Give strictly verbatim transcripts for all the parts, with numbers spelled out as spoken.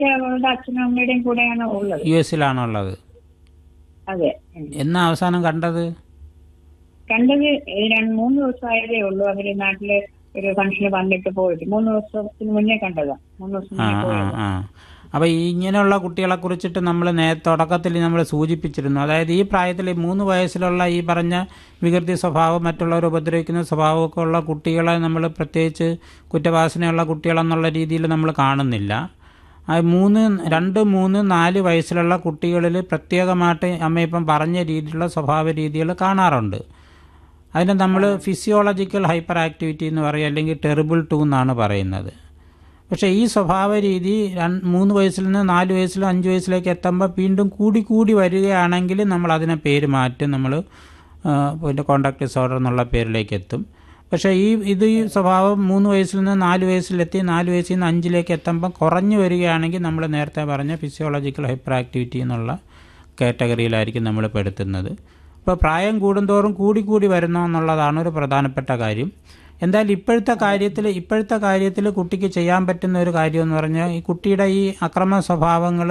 അവരുടെ അച്ഛനും അമ്മയുടെയും കൂടെയാണ് ഉള്ളത്. യു എസിലാണോ ഉള്ളത്? അതെ. എന്നാ അവസാനം കണ്ടത്? കണ്ടത് രണ്ട് മൂന്ന് ദിവസമായതേ ഉള്ളൂ. അവര് നാട്ടില് ഒരു ഫംഗ്ഷന് വന്നിട്ട് പോയിട്ട് മൂന്ന് ദിവസത്തിന് മുന്നേ കണ്ടതാ. മൂന്ന് ദിവസം ആ മുന്നേ ആ പോയതാ. ആ അപ്പോൾ ഇങ്ങനെയുള്ള കുട്ടികളെ കുറിച്ചിട്ട് നമ്മൾ നേ തുടക്കത്തിൽ നമ്മൾ സൂചിപ്പിച്ചിരുന്നു. അതായത് ഈ പ്രായത്തിൽ മൂന്ന് വയസ്സിലുള്ള ഈ പറഞ്ഞ വികൃതി സ്വഭാവം, മറ്റുള്ളവരെ ഉപദ്രവിക്കുന്ന സ്വഭാവമൊക്കെ ഉള്ള കുട്ടികളെ നമ്മൾ പ്രത്യേകിച്ച് കുറ്റവാസനയുള്ള കുട്ടികളെന്നുള്ള രീതിയിൽ നമ്മൾ കാണുന്നില്ല. മൂന്ന് രണ്ട് മൂന്ന് നാല് വയസ്സിലുള്ള കുട്ടികളിൽ പ്രത്യേകമായിട്ട് അമ്മ ഇപ്പം പറഞ്ഞ രീതിയിലുള്ള സ്വഭാവ രീതികൾ കാണാറുണ്ട്. അതിന് നമ്മൾ ഫിസിയോളജിക്കൽ ഹൈപ്പർ ആക്ടിവിറ്റി എന്ന് പറയും, അല്ലെങ്കിൽ ടെറിബിൾ ടു എന്നാണ് പറയുന്നത്. പക്ഷേ ഈ സ്വഭാവ രീതി രണ്ട് മൂന്ന് വയസ്സിൽ നിന്ന് നാല് വയസ്സിലോ അഞ്ച് വയസ്സിലേക്ക് എത്തുമ്പോൾ വീണ്ടും കൂടി കൂടി വരികയാണെങ്കിൽ നമ്മൾ അതിനെ പേര് മാറ്റും, നമ്മൾ പിന്നെ കോണ്ടാക്ട് ഡിസോർഡർ എന്നുള്ള പേരിലേക്ക് എത്തും. പക്ഷേ ഈ ഇത് ഈ സ്വഭാവം മൂന്ന് വയസ്സിൽ നിന്ന് നാല് വയസ്സിലെത്തി നാല് വയസ്സിൽ നിന്ന് അഞ്ചിലേക്ക് എത്തുമ്പോൾ കുറഞ്ഞു വരികയാണെങ്കിൽ നമ്മൾ നേരത്തെ പറഞ്ഞ ഫിസിയോളജിക്കൽ ഹൈപ്പർ ആക്ടിവിറ്റി എന്നുള്ള കാറ്റഗറിയിലായിരിക്കും നമ്മൾ പെടുത്തുന്നത്. ഇപ്പോൾ പ്രായം കൂടുന്തോറും കൂടി കൂടി വരുന്നു എന്നുള്ളതാണ് ഒരു പ്രധാനപ്പെട്ട കാര്യം. എന്തായാലും ഇപ്പോഴത്തെ കാര്യത്തിൽ ഇപ്പോഴത്തെ കാര്യത്തിൽ കുട്ടിക്ക് ചെയ്യാൻ പറ്റുന്ന ഒരു കാര്യമെന്ന് പറഞ്ഞാൽ ഈ കുട്ടിയുടെ ഈ അക്രമ സ്വഭാവങ്ങൾ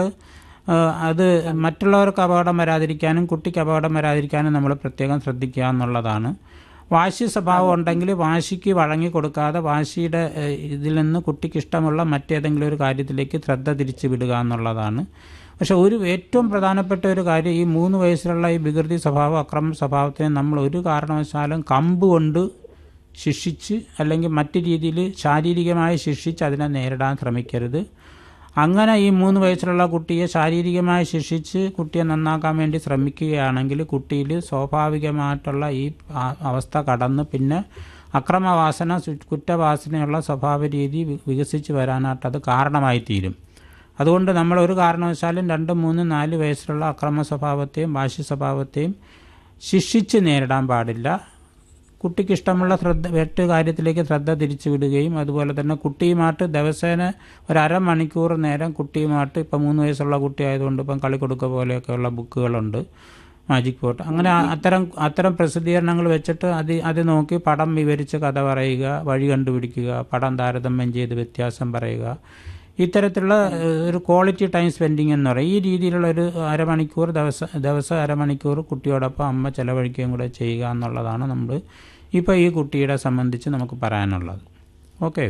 അത് മറ്റുള്ളവർക്ക് അപകടം വരാതിരിക്കാനും കുട്ടിക്ക് അപകടം വരാതിരിക്കാനും നമ്മൾ പ്രത്യേകം ശ്രദ്ധിക്കുക എന്നുള്ളതാണ്. വാശി സ്വഭാവം ഉണ്ടെങ്കിൽ വാശിക്ക് വഴങ്ങി കൊടുക്കാതെ വാശിയുടെ ഇതിൽ നിന്ന് കുട്ടിക്ക് ഇഷ്ടമുള്ള മറ്റേതെങ്കിലും ഒരു കാര്യത്തിലേക്ക് ശ്രദ്ധ തിരിച്ചു വിടുക എന്നുള്ളതാണ്. പക്ഷെ ഒരു ഏറ്റവും പ്രധാനപ്പെട്ട ഒരു കാര്യം, ഈ മൂന്ന് വയസ്സിലുള്ള ഈ വികൃതി സ്വഭാവം അക്രമ സ്വഭാവത്തിനെ നമ്മൾ ഒരു കാരണവശാലും കമ്പ് കൊണ്ട് ശിക്ഷിച്ച് അല്ലെങ്കിൽ മറ്റു രീതിയിൽ ശാരീരികമായി ശിക്ഷിച്ച് അതിനെ നേരിടാൻ ശ്രമിക്കരുത്. അങ്ങനെ ഈ മൂന്ന് വയസ്സിലുള്ള കുട്ടിയെ ശാരീരികമായി ശിക്ഷിച്ച് കുട്ടിയെ നന്നാക്കാൻ വേണ്ടി ശ്രമിക്കുകയാണെങ്കിൽ കുട്ടിയിൽ സ്വാഭാവികമായിട്ടുള്ള ഈ അവസ്ഥ കടന്ന് പിന്നെ അക്രമവാസന കുറ്റവാസനയുള്ള സ്വഭാവ രീതി വികസിച്ച് വരാനായിട്ട് അത് കാരണമായി തീരും. അതുകൊണ്ട് നമ്മൾ ഒരു കാരണവശാലും രണ്ട് മൂന്ന് നാല് വയസ്സിലുള്ള അക്രമ സ്വഭാവത്തെയും വാശി സ്വഭാവത്തെയും ശിക്ഷിച്ച് നേരിടാൻ പാടില്ല. കുട്ടിക്ക് ഇഷ്ടമുള്ള ശ്രദ്ധ മറ്റു കാര്യത്തിലേക്ക് ശ്രദ്ധ തിരിച്ചു വിടുകയും അതുപോലെ തന്നെ കുട്ടിയുമായിട്ട് ദിവസേന ഒരു അരമണിക്കൂർ നേരം കുട്ടിയുമായിട്ട്, ഇപ്പം മൂന്ന് വയസ്സുള്ള കുട്ടി ആയതുകൊണ്ട് ഇപ്പം കളിക്കൊടുക്ക പോലെയൊക്കെയുള്ള ബുക്കുകളുണ്ട്, മാജിക് പോട്ട്, അങ്ങനെ അത്തരം അത്തരം പ്രസിദ്ധീകരണങ്ങൾ വെച്ചിട്ട് അത് അത് നോക്കി പടം വിവരിച്ച് കഥ പറയുക, വഴി കണ്ടുപിടിക്കുക, പടം താരതമ്യം ചെയ്ത് വ്യത്യാസം പറയുക, ഇത്തരത്തിലുള്ള ഒരു ക്വാളിറ്റി ടൈം സ്പെൻഡിങ് എന്ന് പറയും. ഈ രീതിയിലുള്ള ഒരു അരമണിക്കൂർ ദിവസം ദിവസം അരമണിക്കൂർ കുട്ടിയോടൊപ്പം അമ്മ ചിലവഴിക്കുകയും കൂടെ ചെയ്യുക എന്നുള്ളതാണ് നമ്മൾ ഇപ്പോൾ ഈ കുട്ടിയുടെ സംബന്ധിച്ച് നമുക്ക് പറയാനുള്ളത്. ഓക്കെ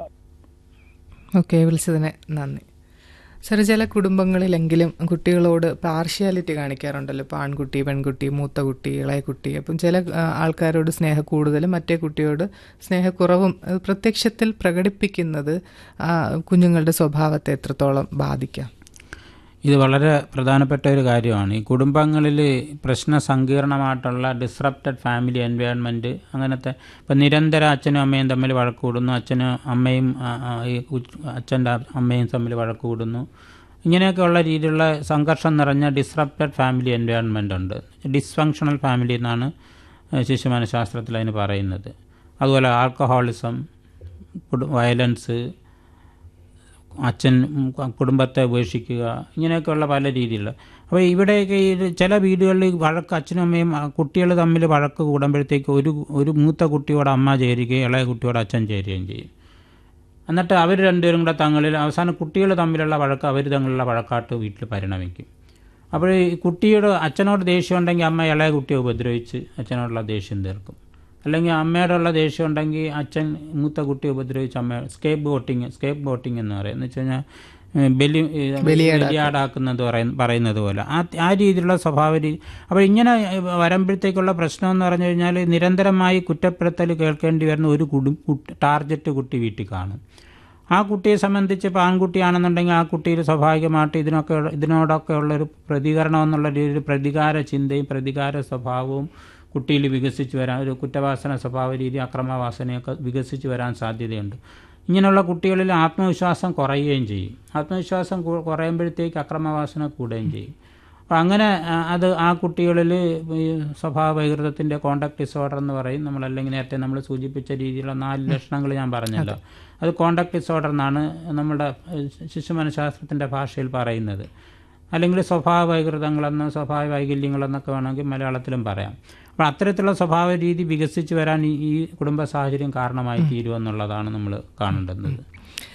ഓക്കെ വിളിച്ചതിന് നന്ദി. സാർ, ചില കുടുംബങ്ങളിലെങ്കിലും കുട്ടികളോട് പാർഷ്യാലിറ്റി കാണിക്കാറുണ്ടല്ലോ. ഇപ്പോൾ ആൺകുട്ടി, പെൺകുട്ടി, മൂത്ത കുട്ടി, ഇളയ കുട്ടി. അപ്പം ചില ആൾക്കാരോട് സ്നേഹ കൂടുതലും മറ്റേ കുട്ടിയോട് സ്നേഹക്കുറവും പ്രത്യക്ഷത്തിൽ പ്രകടിപ്പിക്കുന്നത് കുഞ്ഞുങ്ങളുടെ സ്വഭാവത്തെ എത്രത്തോളം ബാധിക്കാം? ഇത് വളരെ പ്രധാനപ്പെട്ട ഒരു കാര്യമാണ്. ഈ കുടുംബങ്ങളിൽ പ്രശ്ന സങ്കീർണമായിട്ടുള്ള ഡിസ്റപ്റ്റഡ് ഫാമിലി എൻവയോൺമെൻറ്റ്, അങ്ങനത്തെ ഇപ്പം നിരന്തരം അച്ഛനും അമ്മയും തമ്മിൽ വഴക്ക് കൂടുന്നു, അച്ഛനും അമ്മയും ഈ അച്ഛൻ്റെ അമ്മയും തമ്മിൽ വഴക്ക് കൂടുന്നു, ഇങ്ങനെയൊക്കെയുള്ള രീതിയിലുള്ള സംഘർഷം നിറഞ്ഞ ഡിസ്റപ്റ്റഡ് ഫാമിലി എൻവയോൺമെൻ്റ് ഉണ്ട്. ഡിസ്ഫങ്ഷണൽ ഫാമിലി എന്നാണ് ശിശു മനഃശാസ്ത്രത്തിൽ അതിന് പറയുന്നത്. അതുപോലെ ആൽക്കഹോളിസം, വയലൻസ്, അച്ഛൻ കുടുംബത്തെ ഉപേക്ഷിക്കുക, ഇങ്ങനെയൊക്കെയുള്ള പല രീതിയിലുള്ള. അപ്പോൾ ഇവിടെയൊക്കെ ഈ ചില വീടുകളിൽ വഴക്ക് അച്ഛനും അമ്മയും കുട്ടികൾ തമ്മിൽ വഴക്ക് കൂടുമ്പോഴത്തേക്ക് ഒരു ഒരു മൂത്ത കുട്ടിയോട് അമ്മ ചേരുകയും ഇളയ കുട്ടിയോട് അച്ഛൻ ചേരുകയും ചെയ്യും. എന്നിട്ട് അവർ രണ്ടുപേരും കൂടെ തങ്ങളിൽ അവസാനം കുട്ടികൾ തമ്മിലുള്ള വഴക്ക് അവർ തമ്മിലുള്ള വഴക്കാട്ട് വീട്ടിൽ പരിണമിക്കും. അപ്പോൾ ഈ കുട്ടിയോട് അച്ഛനോട് ദേഷ്യം ഉണ്ടെങ്കിൽ അമ്മ ഇളയ കുട്ടിയെ ഉപദ്രവിച്ച് അച്ഛനോടുള്ള ദേഷ്യം തീർക്കും. അല്ലെങ്കിൽ അമ്മയോടുള്ള ദേഷ്യം ഉണ്ടെങ്കിൽ അച്ഛൻ മൂത്ത കുട്ടിയെ ഉപദ്രവിച്ച് അമ്മ സ്കേപ്പ് ബോട്ടിങ് സ്കേപ്പ് ബോട്ടിങ് എന്ന് പറയും. എന്ന് വെച്ച് കഴിഞ്ഞാൽ ബലി ബലിയാടാക്കുന്നത് പറയുന്നത് പോലെ ആ ആ രീതിയിലുള്ള സ്വഭാവ രീതി. അപ്പോൾ ഇങ്ങനെ വരുമ്പോഴത്തേക്കുള്ള പ്രശ്നം എന്ന് പറഞ്ഞു കഴിഞ്ഞാൽ നിരന്തരമായി കുറ്റപ്പെടുത്തൽ കേൾക്കേണ്ടി വരുന്ന ഒരു കുടു ടാർഗറ്റ് കുട്ടി വീട്ടിൽ കാണും. ആ കുട്ടിയെ സംബന്ധിച്ച് ഇപ്പോൾ ആൺകുട്ടിയാണെന്നുണ്ടെങ്കിൽ ആ കുട്ടിയിൽ സ്വാഭാവികമായിട്ട് ഇതിനൊക്കെ ഇതിനോടൊക്കെ ഉള്ളൊരു പ്രതികരണം എന്നുള്ള രീതിയിൽ പ്രതികാര ചിന്തയും പ്രതികാര സ്വഭാവവും കുട്ടിയിൽ വികസിച്ച് വരാൻ, ഒരു കുറ്റവാസന സ്വഭാവ രീതി അക്രമവാസനയൊക്കെ വികസിച്ച് വരാൻ സാധ്യതയുണ്ട്. ഇങ്ങനെയുള്ള കുട്ടികളിൽ ആത്മവിശ്വാസം കുറയുകയും ചെയ്യും. ആത്മവിശ്വാസം കുറയുമ്പോഴത്തേക്ക് അക്രമവാസന കൂടുകയും ചെയ്യും. അപ്പോൾ അങ്ങനെ അത് ആ കുട്ടികളിൽ ഈ സ്വഭാവ വൈകൃതത്തിൻ്റെ കോണ്ടാക്ട് ഡിസോർഡർ എന്ന് പറയും. നമ്മളല്ലെങ്കിൽ നേരത്തെ നമ്മൾ സൂചിപ്പിച്ച രീതിയിലുള്ള നാല് ലക്ഷണങ്ങൾ ഞാൻ പറഞ്ഞല്ലോ, അത് കോണ്ടാക്ട് ഡിസോർഡർ എന്നാണ് നമ്മുടെ ശിശു മനഃശാസ്ത്രത്തിൻ്റെ ഭാഷയിൽ പറയുന്നത്. അല്ലെങ്കിൽ സ്വഭാവ വൈകൃതങ്ങളെന്നോ സ്വഭാവ വൈകല്യങ്ങളെന്നൊക്കെ വേണമെങ്കിൽ മലയാളത്തിലും പറയാം. അപ്പോൾ അത്തരത്തിലുള്ള സ്വഭാവ രീതി വികസിച്ച് വരാൻ ഈ കുടുംബ സാഹചര്യം കാരണമായി തീരുമെന്നുള്ളതാണ് നമ്മൾ കാണേണ്ടുന്നത്.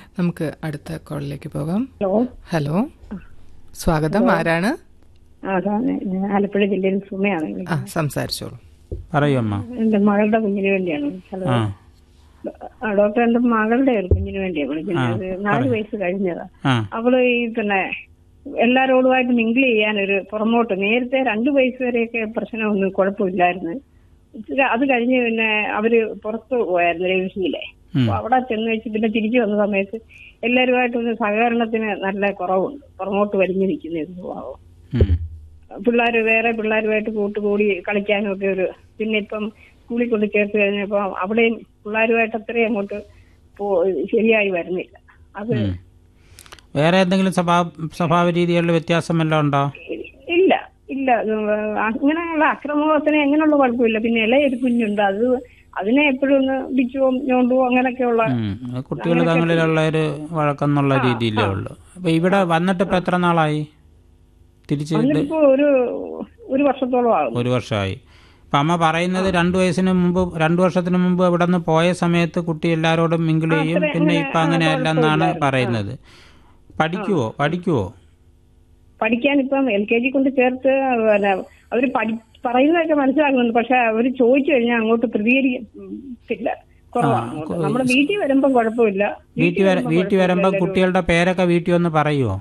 നമുക്ക് അടുത്ത കോളിലേക്ക് പോകാം. ഹലോ. ഹലോ, സ്വാഗതം. ആരാണ്? ആലപ്പുഴ ജില്ലയിൽ സുമയാണ്. ആ, സംസാരിച്ചോളൂ. പറയൂ അമ്മ. എന്റെ മകളുടെ കുഞ്ഞിന് വേണ്ടിയാണ്. ഹലോ ഡോക്ടർ, എന്റെ മകളുടെ ഒരു കുഞ്ഞിന് വേണ്ടിയാണ് വിളിക്കുന്നത്. നാല് വയസ്സ് കഴിഞ്ഞതാ. അവള് ഈ പിന്നെ എല്ലാരോടുമായിട്ട് മിങ്കിൾ ചെയ്യാൻ ഒരു പുറമോട്ട്, നേരത്തെ രണ്ടു വയസ്സ് വരെയൊക്കെ പ്രശ്നമൊന്നും കുഴപ്പമില്ലായിരുന്നു. അത് കഴിഞ്ഞ് പിന്നെ അവര് പുറത്ത് പോയായിരുന്നു രവിശിയിലെ. അപ്പൊ അവിടെ ചെന്ന് വെച്ച് പിന്നെ തിരിച്ചു വന്ന സമയത്ത് എല്ലാവരുമായിട്ടൊന്ന് സഹകരണത്തിന് നല്ല കുറവുണ്ട്. പുറമോട്ട് വലിഞ്ഞു നിൽക്കുന്ന ഒരു സ്വഭാവം. പിള്ളേര് വേറെ പിള്ളേരുമായിട്ട് കൂട്ടുകൂടി കളിക്കാനും ഒക്കെ ഒരു, പിന്നെ ഇപ്പം സ്കൂളിൽ കൊണ്ട് ചേർത്ത് കഴിഞ്ഞപ്പോ അവിടെയും പിള്ളേരുമായിട്ട് അത്രയും അങ്ങോട്ട് ശരിയായി വരുന്നില്ല. അത് വേറെ എന്തെങ്കിലും സ്വഭാവ സ്വഭാവ രീതികളിൽ വ്യത്യാസം വല്ലതും ഉണ്ടോ? ഇല്ല ഇല്ല അങ്ങനെയുള്ള അക്രമത്തിന് എങ്ങനെയുള്ള കുഴപ്പമില്ല. പിന്നെ ഇളയൊരു കുഞ്ഞുണ്ട്, അത് അതിനെ എപ്പോഴും ഒന്ന് ഇടിച്ചുവോ ഞോണ്ടുവോ അങ്ങനെയൊക്കെയുള്ള കുട്ടികൾ തങ്ങളിലുള്ള ഒരു വഴക്കെന്നുള്ള രീതിയിലേ ഉള്ളൂ. അപ്പൊ ഇവിടെ വന്നിട്ട് ഇപ്പൊ എത്ര നാളായി? തിരിച്ച് ഒരു ഒരു വർഷത്തോളം ആകും. ഒരു വർഷമായി. അപ്പൊ അമ്മ പറയുന്നത് രണ്ടു വയസ്സിന് മുമ്പ് രണ്ടു വർഷത്തിന് മുമ്പ് ഇവിടെ നിന്ന് പോയ സമയത്ത് കുട്ടി എല്ലാരോടും മിങ്കിൾ ചെയ്യും, പിന്നെ ഇപ്പൊ അങ്ങനെയല്ലെന്നാണ് പറയുന്നത്. പഠിക്കുവോ പഠിക്കുവോ പഠിക്കാൻ ഇപ്പം എൽ കെ ജി കൊണ്ട് ചേർത്ത് അവര് പഠി പറയുന്നതൊക്കെ മനസ്സിലാക്കുന്നുണ്ട്. പക്ഷെ അവര് ചോദിച്ചു കഴിഞ്ഞാൽ അങ്ങോട്ട് പ്രതികരിക്കത്തില്ല, കുറവാണ്. നമ്മുടെ വീട്ടിൽ വരുമ്പം കുഴപ്പമില്ല. വീട്ടിൽ വീട്ടിൽ വരുമ്പോ കുട്ടികളുടെ പേരൊക്കെ വീട്ടിൽ ഒന്ന് പറയുവോ?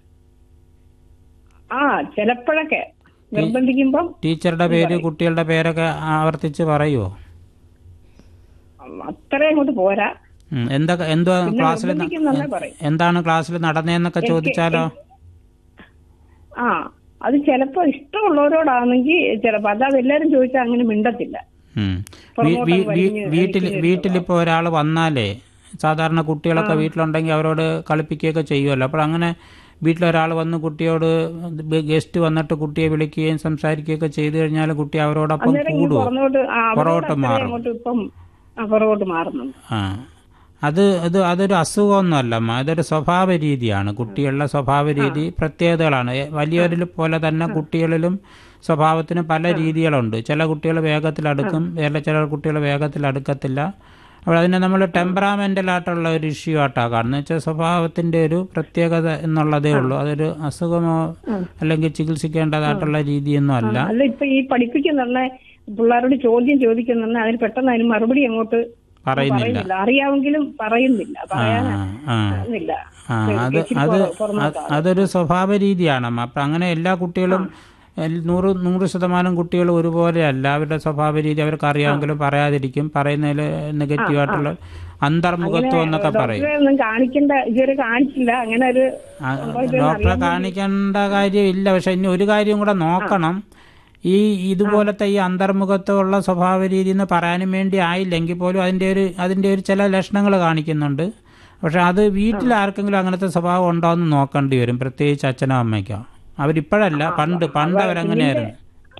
ആ, ചിലപ്പോഴൊക്കെ നിർബന്ധിക്കുമ്പം ടീച്ചറുടെ പേര് കുട്ടികളുടെ പേരൊക്കെ ആവർത്തിച്ച് പറയുവോ? അത്രയും അങ്ങോട്ട് പോരാ. എന്തൊക്കെ എന്തോ ക്ലാസ്സിൽ എന്താണ് ക്ലാസ്സിൽ നടന്നതെന്നൊക്കെ ചോദിച്ചാലോ? ആ, അത് ചിലപ്പോ ഇഷ്ടമുള്ളവരോടാണെങ്കിൽ ചിലപ്പോ, അല്ലാതെ എല്ലാരും ചോദിച്ചാൽ അങ്ങനെ മിണ്ടത്തില്ല. വീട്ടിൽ വീട്ടിലിപ്പോ ഒരാൾ വന്നാലേ സാധാരണ കുട്ടികളൊക്കെ വീട്ടിലുണ്ടെങ്കിൽ അവരോട് കളിപ്പിക്കുകയൊക്കെ ചെയ്യുമല്ലോ. അപ്പോൾ അങ്ങനെ വീട്ടിലൊരാൾ വന്ന് കുട്ടിയോട് ഗസ്റ്റ് വന്നിട്ട് കുട്ടിയെ വിളിക്കുകയും സംസാരിക്കുകയൊക്കെ ചെയ്തു കഴിഞ്ഞാൽ കുട്ടി അവരോടൊപ്പം കൂടുവോ? പുറകോട്ട് മാറും. പുറകോട്ട് മാറുന്നു. ആ, അത് അത് അതൊരു അസുഖമൊന്നുമല്ലമ്മ, അതൊരു സ്വഭാവ രീതിയാണ്. കുട്ടികളുടെ സ്വഭാവ രീതി പ്രത്യേകതകളാണ്. വലിയവരിൽ പോലെ തന്നെ കുട്ടികളിലും സ്വഭാവത്തിന് പല രീതികളുണ്ട്. ചില കുട്ടികൾ വേഗത്തിലടുക്കും, വേറെ ചില കുട്ടികൾ വേഗത്തിലടുക്കത്തില്ല. അപ്പോൾ അതിനെ നമ്മൾ ടെമ്പറാമെൻ്റലായിട്ടുള്ള ഒരു ഇഷ്യൂ ആയിട്ടാണ് കാണുന്നത്. വെച്ചാൽ സ്വഭാവത്തിൻ്റെ ഒരു പ്രത്യേകത എന്നുള്ളതേ ഉള്ളൂ. അതൊരു അസുഖമോ അല്ലെങ്കിൽ ചികിത്സിക്കേണ്ടതായിട്ടുള്ള രീതിയൊന്നും അല്ല. അല്ല, ഇപ്പൊ ഈ പഠിപ്പിക്കുന്ന പിള്ളേരോട് ചോദ്യം ചോദിക്കുന്ന അതിന് പെട്ടെന്ന് അതിന് മറുപടി അങ്ങോട്ട് പറയുന്നില്ല. അറിയാമെങ്കിലും പറയുന്നില്ല, പറയാനില്ല. അത് അത് അതൊരു സ്വഭാവ രീതിയാണമ്മ. അപ്പം അങ്ങനെ എല്ലാ കുട്ടികളും നൂറ് നൂറ് ശതമാനം കുട്ടികൾ ഒരുപോലെ അല്ല. അവരുടെ സ്വഭാവ രീതി അവർക്ക് അറിയാമെങ്കിലും പറയാതിരിക്കും. പറയുന്നതിൽ നെഗറ്റീവായിട്ടുള്ള അന്തർമുഖത്വം എന്നൊക്കെ പറയും. ഡോക്ടറെ കാണിക്കേണ്ട കാര്യമില്ല. പക്ഷെ ഇനി ഒരു കാര്യം കൂടെ നോക്കണം. ഈ ഇതുപോലത്തെ ഈ അന്തർമുഖത്വമുള്ള സ്വഭാവ രീതി എന്ന് പറയാനും വേണ്ടി ആയില്ലെങ്കിൽ പോലും അതിൻ്റെ ഒരു അതിൻ്റെ ഒരു ചില ലക്ഷണങ്ങൾ കാണിക്കുന്നുണ്ട്. പക്ഷെ അത് വീട്ടിൽ ആർക്കെങ്കിലും അങ്ങനത്തെ സ്വഭാവം ഉണ്ടോ എന്ന് നോക്കേണ്ടി വരും, പ്രത്യേകിച്ച് അച്ഛനോ അമ്മയ്ക്കോ. അവരിപ്പോഴല്ല, പണ്ട് പണ്ട് അവരങ്ങനെയായിരുന്നു.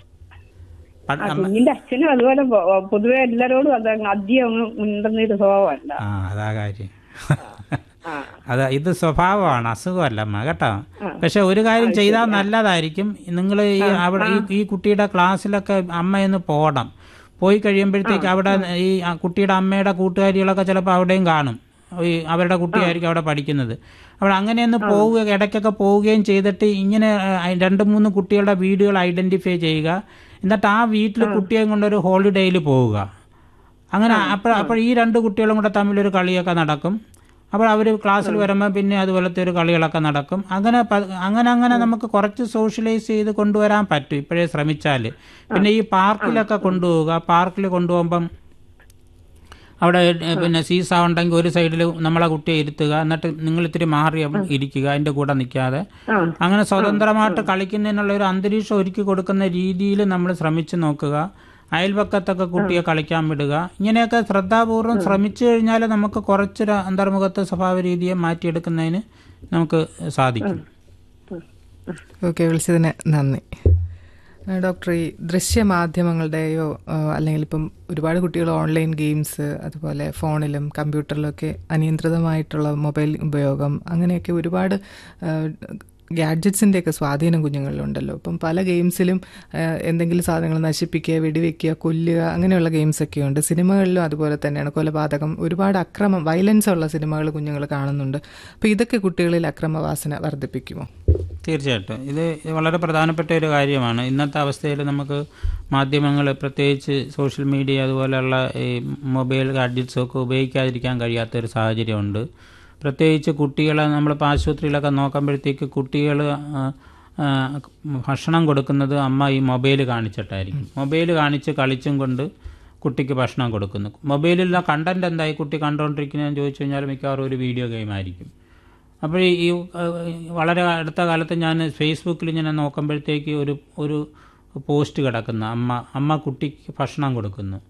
അച്ഛനും അതുപോലെ പൊതുവെ എല്ലാരോടും അധികം ഉണ്ടെന്നൊരു സ്വഭാവമല്ല. ആ, അതാ കാര്യം. അതാ, ഇത് സ്വഭാവമാണ്, അസുഖമല്ലമ്മ കേട്ടോ. പക്ഷെ ഒരു കാര്യം ചെയ്താൽ നല്ലതായിരിക്കും. നിങ്ങൾ ഈ അവിടെ ഈ കുട്ടിയുടെ ക്ലാസ്സിലൊക്കെ അമ്മയൊന്ന് പോകണം. പോയി കഴിയുമ്പോഴത്തേക്ക് അവിടെ ഈ കുട്ടിയുടെ അമ്മയുടെ കൂട്ടുകാരികളൊക്കെ ചിലപ്പോൾ അവിടെയും കാണും. ഈ അവരുടെ കുട്ടിയായിരിക്കും അവിടെ പഠിക്കുന്നത്. അവിടെ അങ്ങനെയൊന്ന് പോവുക, ഇടയ്ക്കൊക്കെ പോവുകയും ചെയ്തിട്ട് ഇങ്ങനെ രണ്ട് മൂന്ന് കുട്ടികളുടെ വീടുകൾ ഐഡന്റിഫൈ ചെയ്യുക. എന്നിട്ട് ആ വീട്ടിൽ കുട്ടിയെ കൊണ്ടൊരു ഹോളിഡേയിൽ പോവുക. അങ്ങനെ അപ്പോൾ അപ്പോൾ ഈ രണ്ട് കുട്ടികളും കൂടെ തമ്മിലൊരു കളിയൊക്കെ നടക്കും. അപ്പോൾ അവർ ക്ലാസ്സിൽ വരുമ്പോൾ പിന്നെ അതുപോലത്തെ ഒരു കളികളൊക്കെ നടക്കും. അങ്ങനെ അങ്ങനെ അങ്ങനെ നമുക്ക് കുറച്ച് സോഷ്യലൈസ് ചെയ്ത് കൊണ്ടുവരാൻ പറ്റും ഇപ്പോഴേ ശ്രമിച്ചാൽ. പിന്നെ ഈ പാർക്കിലൊക്കെ കൊണ്ടുപോവുക. പാർക്കിൽ കൊണ്ടുപോകുമ്പം അവിടെ പിന്നെ സീസ ഉണ്ടെങ്കിൽ ഒരു സൈഡിൽ നമ്മളെ കുട്ടിയെ ഇരുത്തുക, എന്നിട്ട് നിങ്ങൾ ഇത്തിരി മാറി ഇരിക്കുക, അതിൻ്റെ കൂടെ നിൽക്കാതെ. അങ്ങനെ സ്വതന്ത്രമായിട്ട് കളിക്കുന്നതിനുള്ള ഒരു അന്തരീക്ഷം ഒരുക്കി കൊടുക്കുന്ന രീതിയിൽ നമ്മൾ ശ്രമിച്ചു നോക്കുക. അയൽപക്കത്തൊക്കെ കുട്ടിയെ കളിക്കാൻ വിടുക. ഇങ്ങനെയൊക്കെ ശ്രദ്ധാപൂർവം ശ്രമിച്ചു കഴിഞ്ഞാൽ നമുക്ക് കുറച്ചൊരു അന്തർമുഖത്തെ സ്വഭാവ രീതിയെ മാറ്റിയെടുക്കുന്നതിന് നമുക്ക് സാധിക്കും. ഓക്കെ, വിളിച്ചതിന് നന്ദി ഡോക്ടർ. ഈ ദൃശ്യമാധ്യമങ്ങളുടെയോ അല്ലെങ്കിൽ ഇപ്പം ഒരുപാട് കുട്ടികൾ ഓൺലൈൻ ഗെയിംസ്, അതുപോലെ ഫോണിലും കമ്പ്യൂട്ടറിലൊക്കെ അനിയന്ത്രിതമായിട്ടുള്ള മൊബൈൽ ഉപയോഗം, അങ്ങനെയൊക്കെ ഒരുപാട് ഗാഡ്ജറ്റ്സിൻ്റെയൊക്കെ സ്വാധീനം കുഞ്ഞുങ്ങളിലുണ്ടല്ലോ. അപ്പം പല ഗെയിംസിലും എന്തെങ്കിലും സാധനങ്ങൾ നശിപ്പിക്കുക, വെടിവെക്കുക, കൊല്ലുക, അങ്ങനെയുള്ള ഗെയിംസൊക്കെ ഉണ്ട്. സിനിമകളിലും അതുപോലെ തന്നെയാണ്. കൊലപാതകം, ഒരുപാട് അക്രമം, വയലൻസ് ഉള്ള സിനിമകൾ കുഞ്ഞുങ്ങൾ കാണുന്നുണ്ട്. അപ്പോൾ ഇതൊക്കെ കുട്ടികളിൽ അക്രമവാസന വർദ്ധിപ്പിക്കുമോ? തീർച്ചയായിട്ടും ഇത് വളരെ പ്രധാനപ്പെട്ട ഒരു കാര്യമാണ്. ഇന്നത്തെ അവസ്ഥയിൽ നമുക്ക് മാധ്യമങ്ങൾ, പ്രത്യേകിച്ച് സോഷ്യൽ മീഡിയ അതുപോലെയുള്ള ഈ മൊബൈൽ ഗാഡ്ജറ്റ്സൊക്കെ ഉപയോഗിക്കാതിരിക്കാൻ കഴിയാത്തൊരു സാഹചര്യമുണ്ട്. പ്രത്യേകിച്ച് കുട്ടികളെ നമ്മളിപ്പോൾ ആശുപത്രിയിലൊക്കെ നോക്കുമ്പോഴത്തേക്ക് കുട്ടികൾ ഭക്ഷണം കൊടുക്കുന്നത് അമ്മ ഈ മൊബൈൽ കാണിച്ചിട്ടായിരിക്കും. മൊബൈൽ കാണിച്ച് കളിച്ചും കൊണ്ട് കുട്ടിക്ക് ഭക്ഷണം കൊടുക്കുന്നു. മൊബൈലിലുള്ള കണ്ടൻറ് എന്തായി കുട്ടി കണ്ടുകൊണ്ടിരിക്കുന്നതെന്ന് ചോദിച്ചു കഴിഞ്ഞാൽ മിക്കവാറും ഒരു വീഡിയോ ഗെയിം ആയിരിക്കും. അപ്പോൾ ഈ വളരെ അടുത്ത കാലത്ത് ഞാൻ ഫേസ്ബുക്കിൽ ഇങ്ങനെ നോക്കുമ്പോഴത്തേക്ക് ഒരു ഒരു പോസ്റ്റ് കിടക്കുന്ന അമ്മ അമ്മ കുട്ടിക്ക് ഭക്ഷണം കൊടുക്കുന്നു.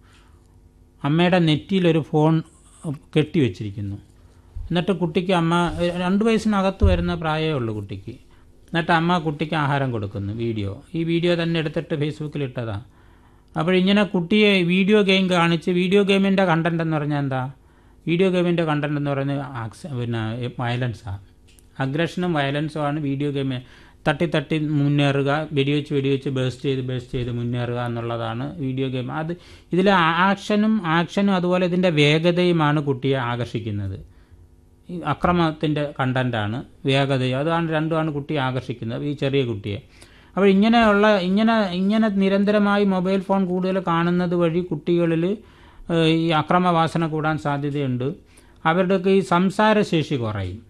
അമ്മയുടെ നെറ്റിയിലൊരു ഫോൺ കെട്ടി വെച്ചിരിക്കുന്നു. എന്നിട്ട് കുട്ടിക്ക് അമ്മ രണ്ട് വയസ്സിനകത്ത് വരുന്ന പ്രായമേ ഉള്ളൂ കുട്ടിക്ക്. എന്നിട്ട് അമ്മ കുട്ടിക്ക് ആഹാരം കൊടുക്കുന്നു. വീഡിയോ ഈ വീഡിയോ തന്നെ എടുത്തിട്ട് ഫേസ്ബുക്കിൽ ഇട്ടതാണ്. അപ്പോൾ ഇങ്ങനെ കുട്ടിയെ വീഡിയോ ഗെയിം കാണിച്ച്, വീഡിയോ ഗെയിമിൻ്റെ കണ്ടൻറ് എന്ന് പറഞ്ഞാൽ എന്താ? വീഡിയോ ഗെയിമിൻ്റെ കണ്ടൻറ് എന്ന് പറയുന്നത് ആക്സ പിന്നെ വയലൻസാണ്. അഗ്രഷനും വയലൻസും ആണ് വീഡിയോ ഗെയിം. തട്ടി തട്ടി മുന്നേറുക, വെടിവെച്ച് വെടിവെച്ച് ബേസ്റ്റ് ചെയ്ത് ബേസ്റ്റ് ചെയ്ത് മുന്നേറുക എന്നുള്ളതാണ് വീഡിയോ ഗെയിം. അത് ഇതിലെ ആക്ഷനും ആക്ഷനും അതുപോലെ ഇതിൻ്റെ വേഗതയുമാണ് കുട്ടിയെ ആകർഷിക്കുന്നത്. ഈ അക്രമത്തിൻ്റെ കണ്ടൻറ്റാണ്, വേഗതയും, അതാണ് രണ്ടുമാണ് കുട്ടിയെ ആകർഷിക്കുന്നത്, ഈ ചെറിയ കുട്ടിയെ. അപ്പോൾ ഇങ്ങനെയുള്ള ഇങ്ങനെ ഇങ്ങനെ നിരന്തരമായി മൊബൈൽ ഫോൺ കൂടുതൽ കാണുന്നത് വഴി കുട്ടികളിൽ ഈ അക്രമവാസന കൂടാൻ സാധ്യതയുണ്ട്. അവരുടെയൊക്കെ ഈ സംസാരശേഷി കുറയും.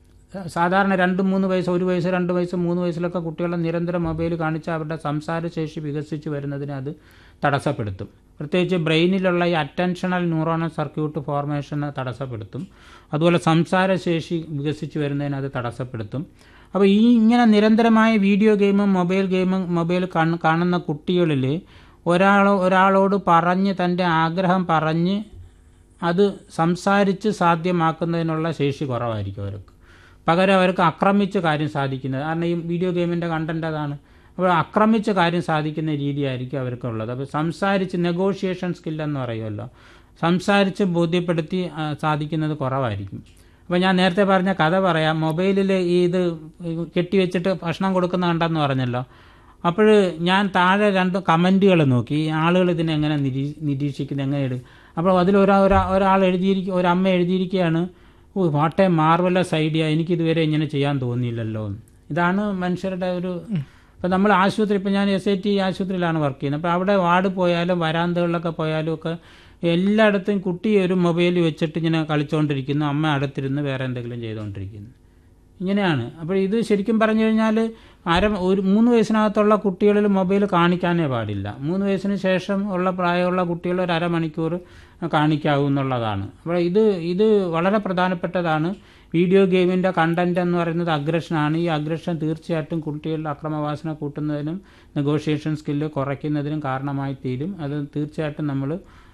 സാധാരണ രണ്ട് മൂന്ന് വയസ്സ്, ഒരു വയസ്സ്, രണ്ട് വയസ്സ്, മൂന്ന് വയസ്സിലൊക്കെ കുട്ടികളെ നിരന്തരം മൊബൈൽ കാണിച്ച് അവരുടെ സംസാരശേഷി വികസിച്ച് വരുന്നതിന് അത് തടസ്സപ്പെടുത്തും. പ്രത്യേകിച്ച് ബ്രെയിനിലുള്ള ഈ അറ്റൻഷണൽ ന്യൂറോണൽ സർക്യൂട്ട് ഫോർമേഷനെ തടസ്സപ്പെടുത്തും. അതുപോലെ സംസാരശേഷി വികസിച്ച് വരുന്നതിന് അത് തടസ്സപ്പെടുത്തും. അപ്പോൾ ഈ ഇങ്ങനെ നിരന്തരമായ വീഡിയോ ഗെയിമും മൊബൈൽ ഗെയിമും മൊബൈൽ കാണുന്ന കുട്ടികളിൽ ഒരാൾ ഒരാളോട് പറഞ്ഞ് തൻ്റെ ആഗ്രഹം പറഞ്ഞ് അത് സംസാരിച്ച് സാധ്യമാക്കുന്നതിനുള്ള ശേഷി കുറവായിരിക്കും അവർക്ക്. പകരം അവർക്ക് ആക്രമിച്ച് കാര്യം സാധിക്കുന്നത്, കാരണം ഈ വീഡിയോ ഗെയിമിൻ്റെ കണ്ടൻറ് അതാണ്. അപ്പോൾ ആക്രമിച്ച് കാര്യം സാധിക്കുന്ന രീതിയായിരിക്കും അവർക്കുള്ളത്. അപ്പോൾ സംസാരിച്ച് നെഗോഷിയേഷൻ സ്കില്ലെന്ന് പറയുമല്ലോ, സംസാരിച്ച് ബോധ്യപ്പെടുത്തി സാധിക്കുന്നത് കുറവായിരിക്കും. അപ്പോൾ ഞാൻ നേരത്തെ പറഞ്ഞ കഥ പറയാം. മൊബൈലിൽ ഈ ഇത് കെട്ടിവെച്ചിട്ട് ഭക്ഷണം കൊടുക്കുന്ന കണ്ടെന്ന് പറഞ്ഞല്ലോ. അപ്പോൾ ഞാൻ താഴെ രണ്ട് കമൻറ്റുകൾ നോക്കി, ഈ ആളുകൾ ഇതിനെങ്ങനെ നിരീ നിരീക്ഷിക്കുന്നത് എങ്ങനെ എടുക്കും. അപ്പോൾ അതിലൊരാ ഒരാൾ എഴുതിയിരിക്കുക, ഒരമ്മ എഴുതിയിരിക്കുകയാണ്, oh what A marvellous idea, എനിക്കിതുവരെ ഇങ്ങനെ ചെയ്യാൻ തോന്നിയില്ലല്ലോ. ഇതാണ് മനുഷ്യരുടെ ഒരു. അപ്പോൾ നമ്മൾ ആശുപത്രി, ഇപ്പോൾ ഞാൻ എസ് ഐ ടി ആശുപത്രിയിലാണ് വർക്ക് ചെയ്യുന്നത്. അപ്പോൾ അവിടെ വാർഡ് പോയാലും വരാന്തകളിലൊക്കെ പോയാലും ഒക്കെ എല്ലായിടത്തും കുട്ടി ഒരു മൊബൈൽ വെച്ചിട്ട് ഇങ്ങനെ കളിച്ചുകൊണ്ടിരിക്കുന്നു, അമ്മ അടുത്തിരുന്ന് വേറെ എന്തെങ്കിലും ചെയ്തുകൊണ്ടിരിക്കുന്നു. ഇങ്ങനെയാണ്. അപ്പോൾ ഇത് ശരിക്കും പറഞ്ഞു കഴിഞ്ഞാൽ അര ഒരു മൂന്ന് വയസ്സിനകത്തുള്ള കുട്ടികളിൽ മൊബൈൽ കാണിക്കാനേ പാടില്ല. മൂന്ന് വയസ്സിന് ശേഷം ഉള്ള പ്രായമുള്ള കുട്ടികൾ ഒരു അരമണിക്കൂർ കാണിക്കാവുന്നുള്ളതാണ്. അപ്പോൾ ഇത് ഇത് വളരെ പ്രധാനപ്പെട്ടതാണ്. വീഡിയോ ഗെയിമിൻ്റെ കണ്ടൻറ് എന്ന് പറയുന്നത് അഗ്രഷനാണ്. ഈ അഗ്രഷൻ തീർച്ചയായിട്ടും കുട്ടികളുടെ അക്രമവാസന കൂട്ടുന്നതിനും നെഗോഷിയേഷൻ സ്കില്ല് കുറയ്ക്കുന്നതിനും കാരണമായി തീരും. അത് തീർച്ചയായിട്ടും നമ്മൾ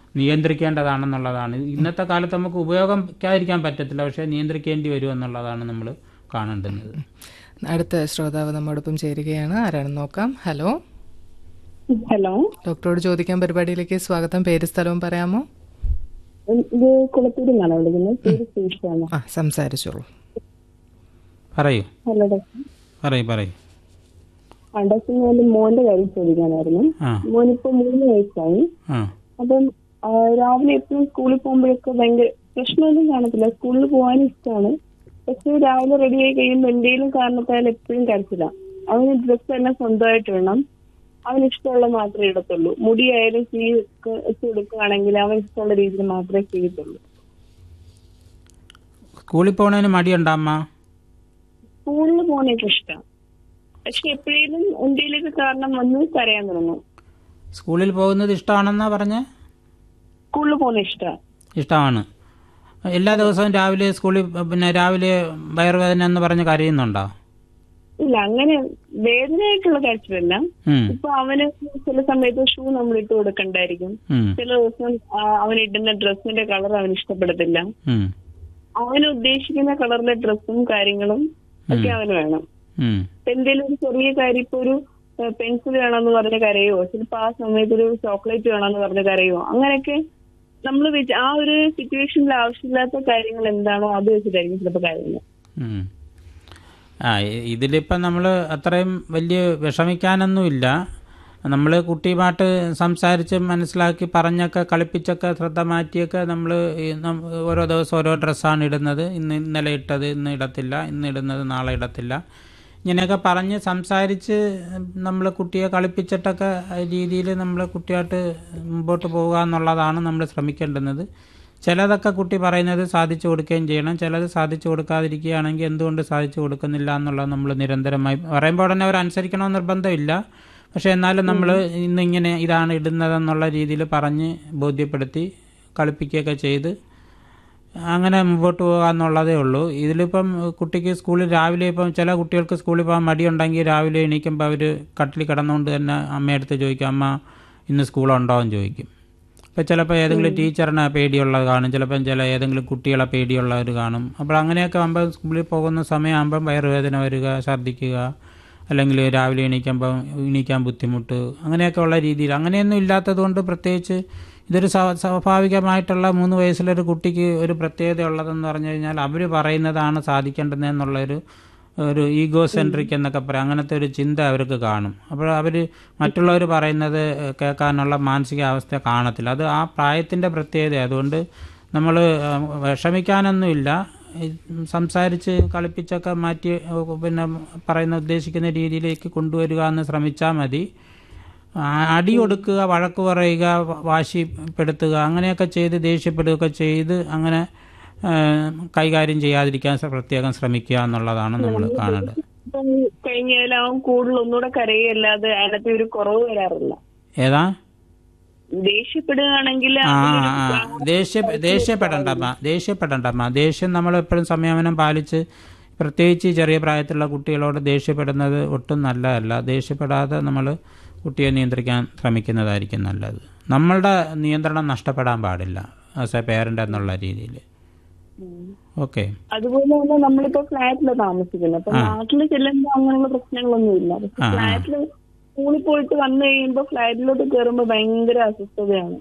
നിയന്ത്രിക്കേണ്ടതാണെന്നുള്ളതാണ്. ഇന്നത്തെ കാലത്ത് നമുക്ക് ഉപയോഗിക്കാതിരിക്കാൻ പറ്റത്തില്ല, പക്ഷേ നിയന്ത്രിക്കേണ്ടി വരും എന്നുള്ളതാണ് നമ്മൾ കാണേണ്ടുന്നത്. അടുത്ത ശ്രോതാവ് നമ്മോടൊപ്പം ചേരുകയാണ്. ആരാണെന്ന് നോക്കാം. ഹലോ ഹലോ ഡോക്ടറോട് ചോദിക്കാൻ പരിപാടിയിലേക്ക് സ്വാഗതം. പേര് സ്ഥലവും പറയാമോ? ഇത് കുളത്തൂരിന്നാണ് വിളിക്കുന്നത്. ആ സംസാരിച്ചോളൂ. പറയൂ. Hello doctor. പറയൂ പറയൂ. ആ ഡോക്ടർ, ഞാൻ മോന്റെ കാര്യം ചോദിക്കാനായിരുന്നു. മോനിപ്പോ മൂന്ന് വയസ്സായി. അപ്പം രാവിലെ എപ്പോഴും സ്കൂളിൽ പോകുമ്പോഴൊക്കെ ഭയങ്കര പ്രശ്നമൊന്നും കാണത്തില്ല, സ്കൂളിൽ പോകാനും ഇഷ്ടമാണ്. പക്ഷെ രാവിലെ റെഡി ആയി കഴിയുമ്പോൾ എന്തെങ്കിലും കാരണത്താൽ എപ്പോഴും കരച്ചില്ല. അവന് ഡ്രസ്സ് എല്ലാം സ്വന്തമായിട്ട് വേണം, അവന് ഇഷ്ടമുള്ള മാത്രമേ ഇടത്തുള്ളൂ. മുടിയായാലും സീ വെച്ച് കൊടുക്കുകയാണെങ്കിൽ അവൻ ഇഷ്ടമുള്ള രീതിയിൽ മാത്രമേ ചെയ്യത്തുള്ളൂ. സ്കൂളിൽ പോണതിന് മടിയുണ്ടോ അമ്മ? സ്കൂളിൽ പോകുന്നതൊക്കെ ഇഷ്ടമാണ്, പക്ഷെ എപ്പോഴേലും എന്തെങ്കിലുമൊക്കെ കാരണം വന്ന് കരയാൻ തുടങ്ങും. സ്കൂളിൽ പോകുന്നത് ഇഷ്ടമാണെന്നാ പറഞ്ഞേ? സ്കൂളിൽ പോകുന്നത് ഇഷ്ടമാണ്. ഇഷ്ടമാണ്. എല്ലാ ദിവസവും രാവിലെ സ്കൂളിൽ പിന്നെ രാവിലെ വയറുവേദന എന്ന് പറഞ്ഞ് കരയുന്നുണ്ടോ? ഇല്ല, അങ്ങനെ വേദനയായിട്ടുള്ള കരച്ചിലല്ല. ഇപ്പൊ അവന് ചില സമയത്ത് ഷൂ നമ്മൾ ഇട്ട് കൊടുക്കണ്ടായിരിക്കും, ചില ദിവസം അവൻ ഇടുന്ന ഡ്രസ്സിന്റെ കളർ അവന് ഇഷ്ടപ്പെടത്തില്ല. അവന് ഉദ്ദേശിക്കുന്ന കളറിലെ ഡ്രസ്സും കാര്യങ്ങളും ഒക്കെ അവന് വേണം. എന്തെങ്കിലും ഒരു ചെറിയ കാര്യം, ഇപ്പൊ ഒരു പെൻസിൽ വേണമെന്ന് പറഞ്ഞ കരയോ, ചിലപ്പോ ആ സമയത്ത് ഒരു ചോക്ലേറ്റ് വേണമെന്ന് പറഞ്ഞ കരയോ, അങ്ങനെയൊക്കെ നമ്മൾ ആ ഒരു സിറ്റുവേഷനിൽ ആവശ്യമില്ലാത്ത കാര്യങ്ങൾ എന്താണോ അത് വെച്ചിട്ടായിരിക്കും ചിലപ്പോൾ കാര്യങ്ങൾ. ആ ഇതിലിപ്പം നമ്മൾ അത്രയും വലിയ വിഷമിക്കാനൊന്നുമില്ല. നമ്മൾ കുട്ടിയുമായിട്ട് സംസാരിച്ച് മനസ്സിലാക്കി പറഞ്ഞൊക്കെ കളിപ്പിച്ചൊക്കെ ശ്രദ്ധ മാറ്റിയൊക്കെ നമ്മൾ ഓരോ ദിവസം ഓരോ ഡ്രസ്സാണ് ഇടുന്നത്, ഇന്ന് ഇന്നലെ ഇട്ടത് ഇന്ന് ഇടത്തില്ല, ഇന്ന് ഇടുന്നത് നാളെ ഇടത്തില്ല, ഇങ്ങനെയൊക്കെ പറഞ്ഞ് സംസാരിച്ച് നമ്മൾ കുട്ടിയെ കളിപ്പിച്ചിട്ടൊക്കെ രീതിയിൽ നമ്മൾ കുട്ടിയായിട്ട് മുമ്പോട്ട് പോകുക എന്നുള്ളതാണ് നമ്മൾ ശ്രമിക്കേണ്ടുന്നത്. ചിലതൊക്കെ കുട്ടി പറയുന്നത് സാധിച്ചു കൊടുക്കുകയും ചെയ്യണം, ചിലത് സാധിച്ചു കൊടുക്കാതിരിക്കുകയാണെങ്കിൽ എന്തുകൊണ്ട് സാധിച്ചു കൊടുക്കുന്നില്ല എന്നുള്ളത് നമ്മൾ നിരന്തരമായി പറയുമ്പോൾ ഉടനെ അവർ അനുസരിക്കണമെന്ന് നിർബന്ധമില്ല. പക്ഷേ എന്നാലും നമ്മൾ ഇന്നിങ്ങനെ ഇതാണ് ഇടുന്നതെന്നുള്ള രീതിയിൽ പറഞ്ഞ് ബോധ്യപ്പെടുത്തി കളിപ്പിക്കുകയൊക്കെ ചെയ്ത് അങ്ങനെ മുമ്പോട്ട് പോകുക എന്നുള്ളതേ ഉള്ളൂ. ഇതിലിപ്പം കുട്ടിക്ക് സ്കൂളിൽ രാവിലെ ഇപ്പം ചില കുട്ടികൾക്ക് സ്കൂളിൽ പോകാൻ മടിയുണ്ടെങ്കിൽ രാവിലെ എണീക്കുമ്പോൾ അവർ കട്ടിൽ കിടന്നുകൊണ്ട് തന്നെ അമ്മയടുത്ത് ചോദിക്കും, അമ്മ ഇന്ന് സ്കൂളുണ്ടോ എന്ന് ചോദിക്കും. ഇപ്പോൾ ചിലപ്പോൾ ഏതെങ്കിലും ടീച്ചറിനെ പേടിയുള്ളത് കാണും, ചിലപ്പം ചില ഏതെങ്കിലും കുട്ടികളെ പേടിയുള്ളവർ കാണും. അപ്പോൾ അങ്ങനെയൊക്കെ ആകുമ്പോൾ സ്കൂളിൽ പോകുന്ന സമയമാകുമ്പം വയറുവേദന വരിക, ഛർദ്ദിക്കുക, അല്ലെങ്കിൽ രാവിലെ എണീക്കുമ്പം എണീക്കാൻ ബുദ്ധിമുട്ട്, അങ്ങനെയൊക്കെ ഉള്ള രീതിയിൽ അങ്ങനെയൊന്നും ഇല്ലാത്തത് കൊണ്ട് പ്രത്യേകിച്ച് ഇതൊരു സ്വാഭാവികമായിട്ടുള്ള മൂന്ന് വയസ്സിലൊരു കുട്ടിക്ക് ഒരു പ്രത്യേകത ഉള്ളതെന്ന് പറഞ്ഞു കഴിഞ്ഞാൽ അവർ പറയുന്നതാണ് സാധിക്കേണ്ടതെന്നുള്ളൊരു ഒരു ഈഗോ സെൻട്രിക് എന്നൊക്കെ പറയാം, അങ്ങനത്തെ ഒരു ചിന്ത അവർക്ക് കാണും. അപ്പോൾ അവർ മറ്റുള്ളവർ പറയുന്നത് കേൾക്കാനുള്ള മാനസികാവസ്ഥ കാണത്തില്ല. അത് ആ പ്രായത്തിൻ്റെ പ്രത്യേകത. അതുകൊണ്ട് നമ്മൾ വിഷമിക്കാനൊന്നുമില്ല, സംസാരിച്ച് കളിപ്പിച്ചൊക്കെ മാറ്റി പിന്നെ പറയുന്ന ഉദ്ദേശിക്കുന്ന രീതിയിലേക്ക് കൊണ്ടുവരിക എന്ന് ശ്രമിച്ചാൽ മതി. അടി കൊടുക്കുക, വഴക്ക് പറയുക, വാശിപ്പെടുത്തുക, അങ്ങനെയൊക്കെ ചെയ്ത് ദേഷ്യപ്പെടുകയൊക്കെ ചെയ്ത് അങ്ങനെ കൈകാര്യം ചെയ്യാതിരിക്കാൻ പ്രത്യേകം ശ്രമിക്കുക എന്നുള്ളതാണ് നമ്മൾ കാണേണ്ടത്. കഴിഞ്ഞാൽ അവൻ കൂടുതൽ ഒന്നുകൂടെ കരയല്ലാതെ അതിനകത്ത് ഒരു കുറവ് വരാറില്ല. ഏതാ ദേഷ്യപ്പെടുകയാണെങ്കിൽ ആ ആ ദേഷ്യ ദേഷ്യപ്പെടണ്ടമ്മ ദേഷ്യപ്പെടണ്ടമ്മ ദേഷ്യം നമ്മൾ എപ്പോഴും സംയമനം പാലിച്ച്, പ്രത്യേകിച്ച് ചെറിയ പ്രായത്തിലുള്ള കുട്ടികളോട് ദേഷ്യപ്പെടുന്നത് ഒട്ടും നല്ലതല്ല. ദേഷ്യപ്പെടാതെ നമ്മൾ കുട്ടിയെ നിയന്ത്രിക്കാൻ ശ്രമിക്കുന്നതായിരിക്കും നല്ലത്. നമ്മളുടെ നിയന്ത്രണം നഷ്ടപ്പെടാൻ പാടില്ല ആസ് എ പേരന്റ് എന്നുള്ള രീതിയിൽ. ഓക്കെ. അതുപോലെ തന്നെ നമ്മളിപ്പോ ഫ്ലാറ്റിലാണ് താമസിക്കുന്നത്. അപ്പൊ നാട്ടിൽ ചെല്ലുമ്പോ അങ്ങനെയുള്ള പ്രശ്നങ്ങളൊന്നും ഇല്ല. പക്ഷെ ഫ്ലാറ്റില് സ്കൂളിൽ പോയിട്ട് വന്നു കഴിയുമ്പോ ഫ്ലാറ്റിലോട്ട് കയറുമ്പോ ഭയങ്കര അസ്വസ്ഥതയാണ്.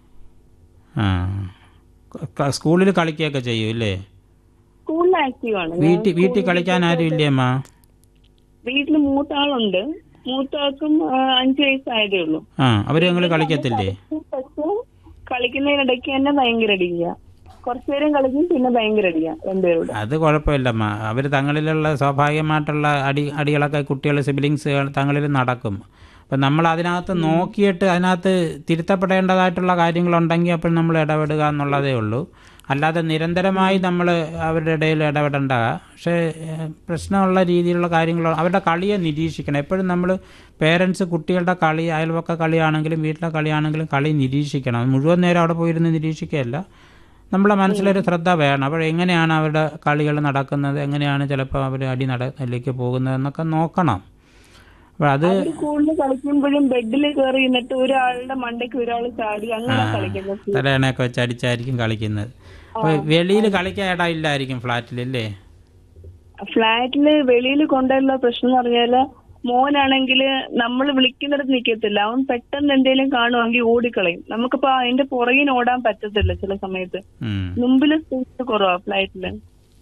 സ്കൂളിൽ കളിക്കുകയൊക്കെ ചെയ്യും അല്ലേ? സ്കൂളിൽ ആക്റ്റീവ് ആണ്. വീട്ടിൽ വീട്ടിൽ കളിക്കാൻ ആരും ഇല്ലേ അമ്മ? വീട്ടില് മൂത്താളുണ്ട്, മൂത്താൾക്കും അഞ്ചു വയസ്സായതേ ഉള്ളൂ. ആ അവര് ഞങ്ങള് കളിക്കത്തില്ലേ? പക്ഷെ കളിക്കുന്നതിനിടയ്ക്ക് തന്നെ ഭയങ്കര അടിക്കുക, കുറച്ചുനേരം കളിക്കും പിന്നെ ഭയങ്കര അടിക്കുക രണ്ടുപേരോട്. അത് കുഴപ്പമില്ലമ്മ, അവർ തങ്ങളിലുള്ള സ്വാഭാവികമായിട്ടുള്ള അടി അടികളൊക്കെ കുട്ടികൾ സിബിലിങ്സ് തങ്ങളിൽ നടക്കും. അപ്പം നമ്മൾ അതിനകത്ത് നോക്കിയിട്ട് അതിനകത്ത് തിരുത്തപ്പെടേണ്ടതായിട്ടുള്ള കാര്യങ്ങളുണ്ടെങ്കിൽ അപ്പോൾ നമ്മൾ ഇടപെടുക എന്നുള്ളതേ ഉള്ളൂ. അല്ലാതെ നിരന്തരമായി നമ്മൾ അവരുടെ ഇടയിൽ ഇടപെടേണ്ട. പക്ഷേ പ്രശ്നമുള്ള രീതിയിലുള്ള കാര്യങ്ങൾ അവരുടെ കളിയെ നിരീക്ഷിക്കണം. എപ്പോഴും നമ്മൾ പേരൻസ് കുട്ടികളുടെ കളി, അയൽവക്ക കളിയാണെങ്കിലും വീട്ടിലെ കളിയാണെങ്കിലും കളി നിരീക്ഷിക്കണം. മുഴുവൻ നേരം അവിടെ പോയിരുന്ന് നിരീക്ഷിക്കുകയല്ല, നമ്മളെ മനസ്സിലൊരു ശ്രദ്ധ വേണം. അപ്പോൾ എങ്ങനെയാണ് അവരുടെ കളികൾ നടക്കുന്നത്, എങ്ങനെയാണ് ചിലപ്പോൾ അവർ അടി നടയിലേക്ക് പോകുന്നത് എന്നൊക്കെ നോക്കണം. അപ്പോൾ അത് കൂടുതൽ കളിക്കുമ്പോഴും ബെഡിൽ കയറി നിന്നിട്ട് ഒരാളുടെ മണ്ടയ്ക്ക് ഒരാൾ ചാടി അങ്ങനെ കളിക്കുന്നത്, തലയണയൊക്കെ വെച്ച് അടിച്ചായിരിക്കും കളിക്കുന്നത്. അപ്പോൾ വെളിയിൽ കളിക്കാൻ ഇട ഇല്ലായിരിക്കും ഫ്ലാറ്റിലല്ലേ? ഫ്ലാറ്റില് വെളിയിൽ കൊണ്ടുള്ള പ്രശ്നം എന്ന് പറഞ്ഞാല് മോനാണെങ്കിൽ നമ്മൾ വിളിക്കുന്നിടത്ത് നിൽക്കത്തില്ല, അവൻ പെട്ടെന്ന് എന്തെങ്കിലും കാണുവാണെങ്കിൽ ഓടിക്കളയും. നമുക്കിപ്പോ അതിന്റെ പുറകിന് ഓടാൻ പറ്റത്തില്ല ചില സമയത്ത്. മുമ്പില് സ്പേസ് കുറവാ ഫ്ലൈറ്റില്.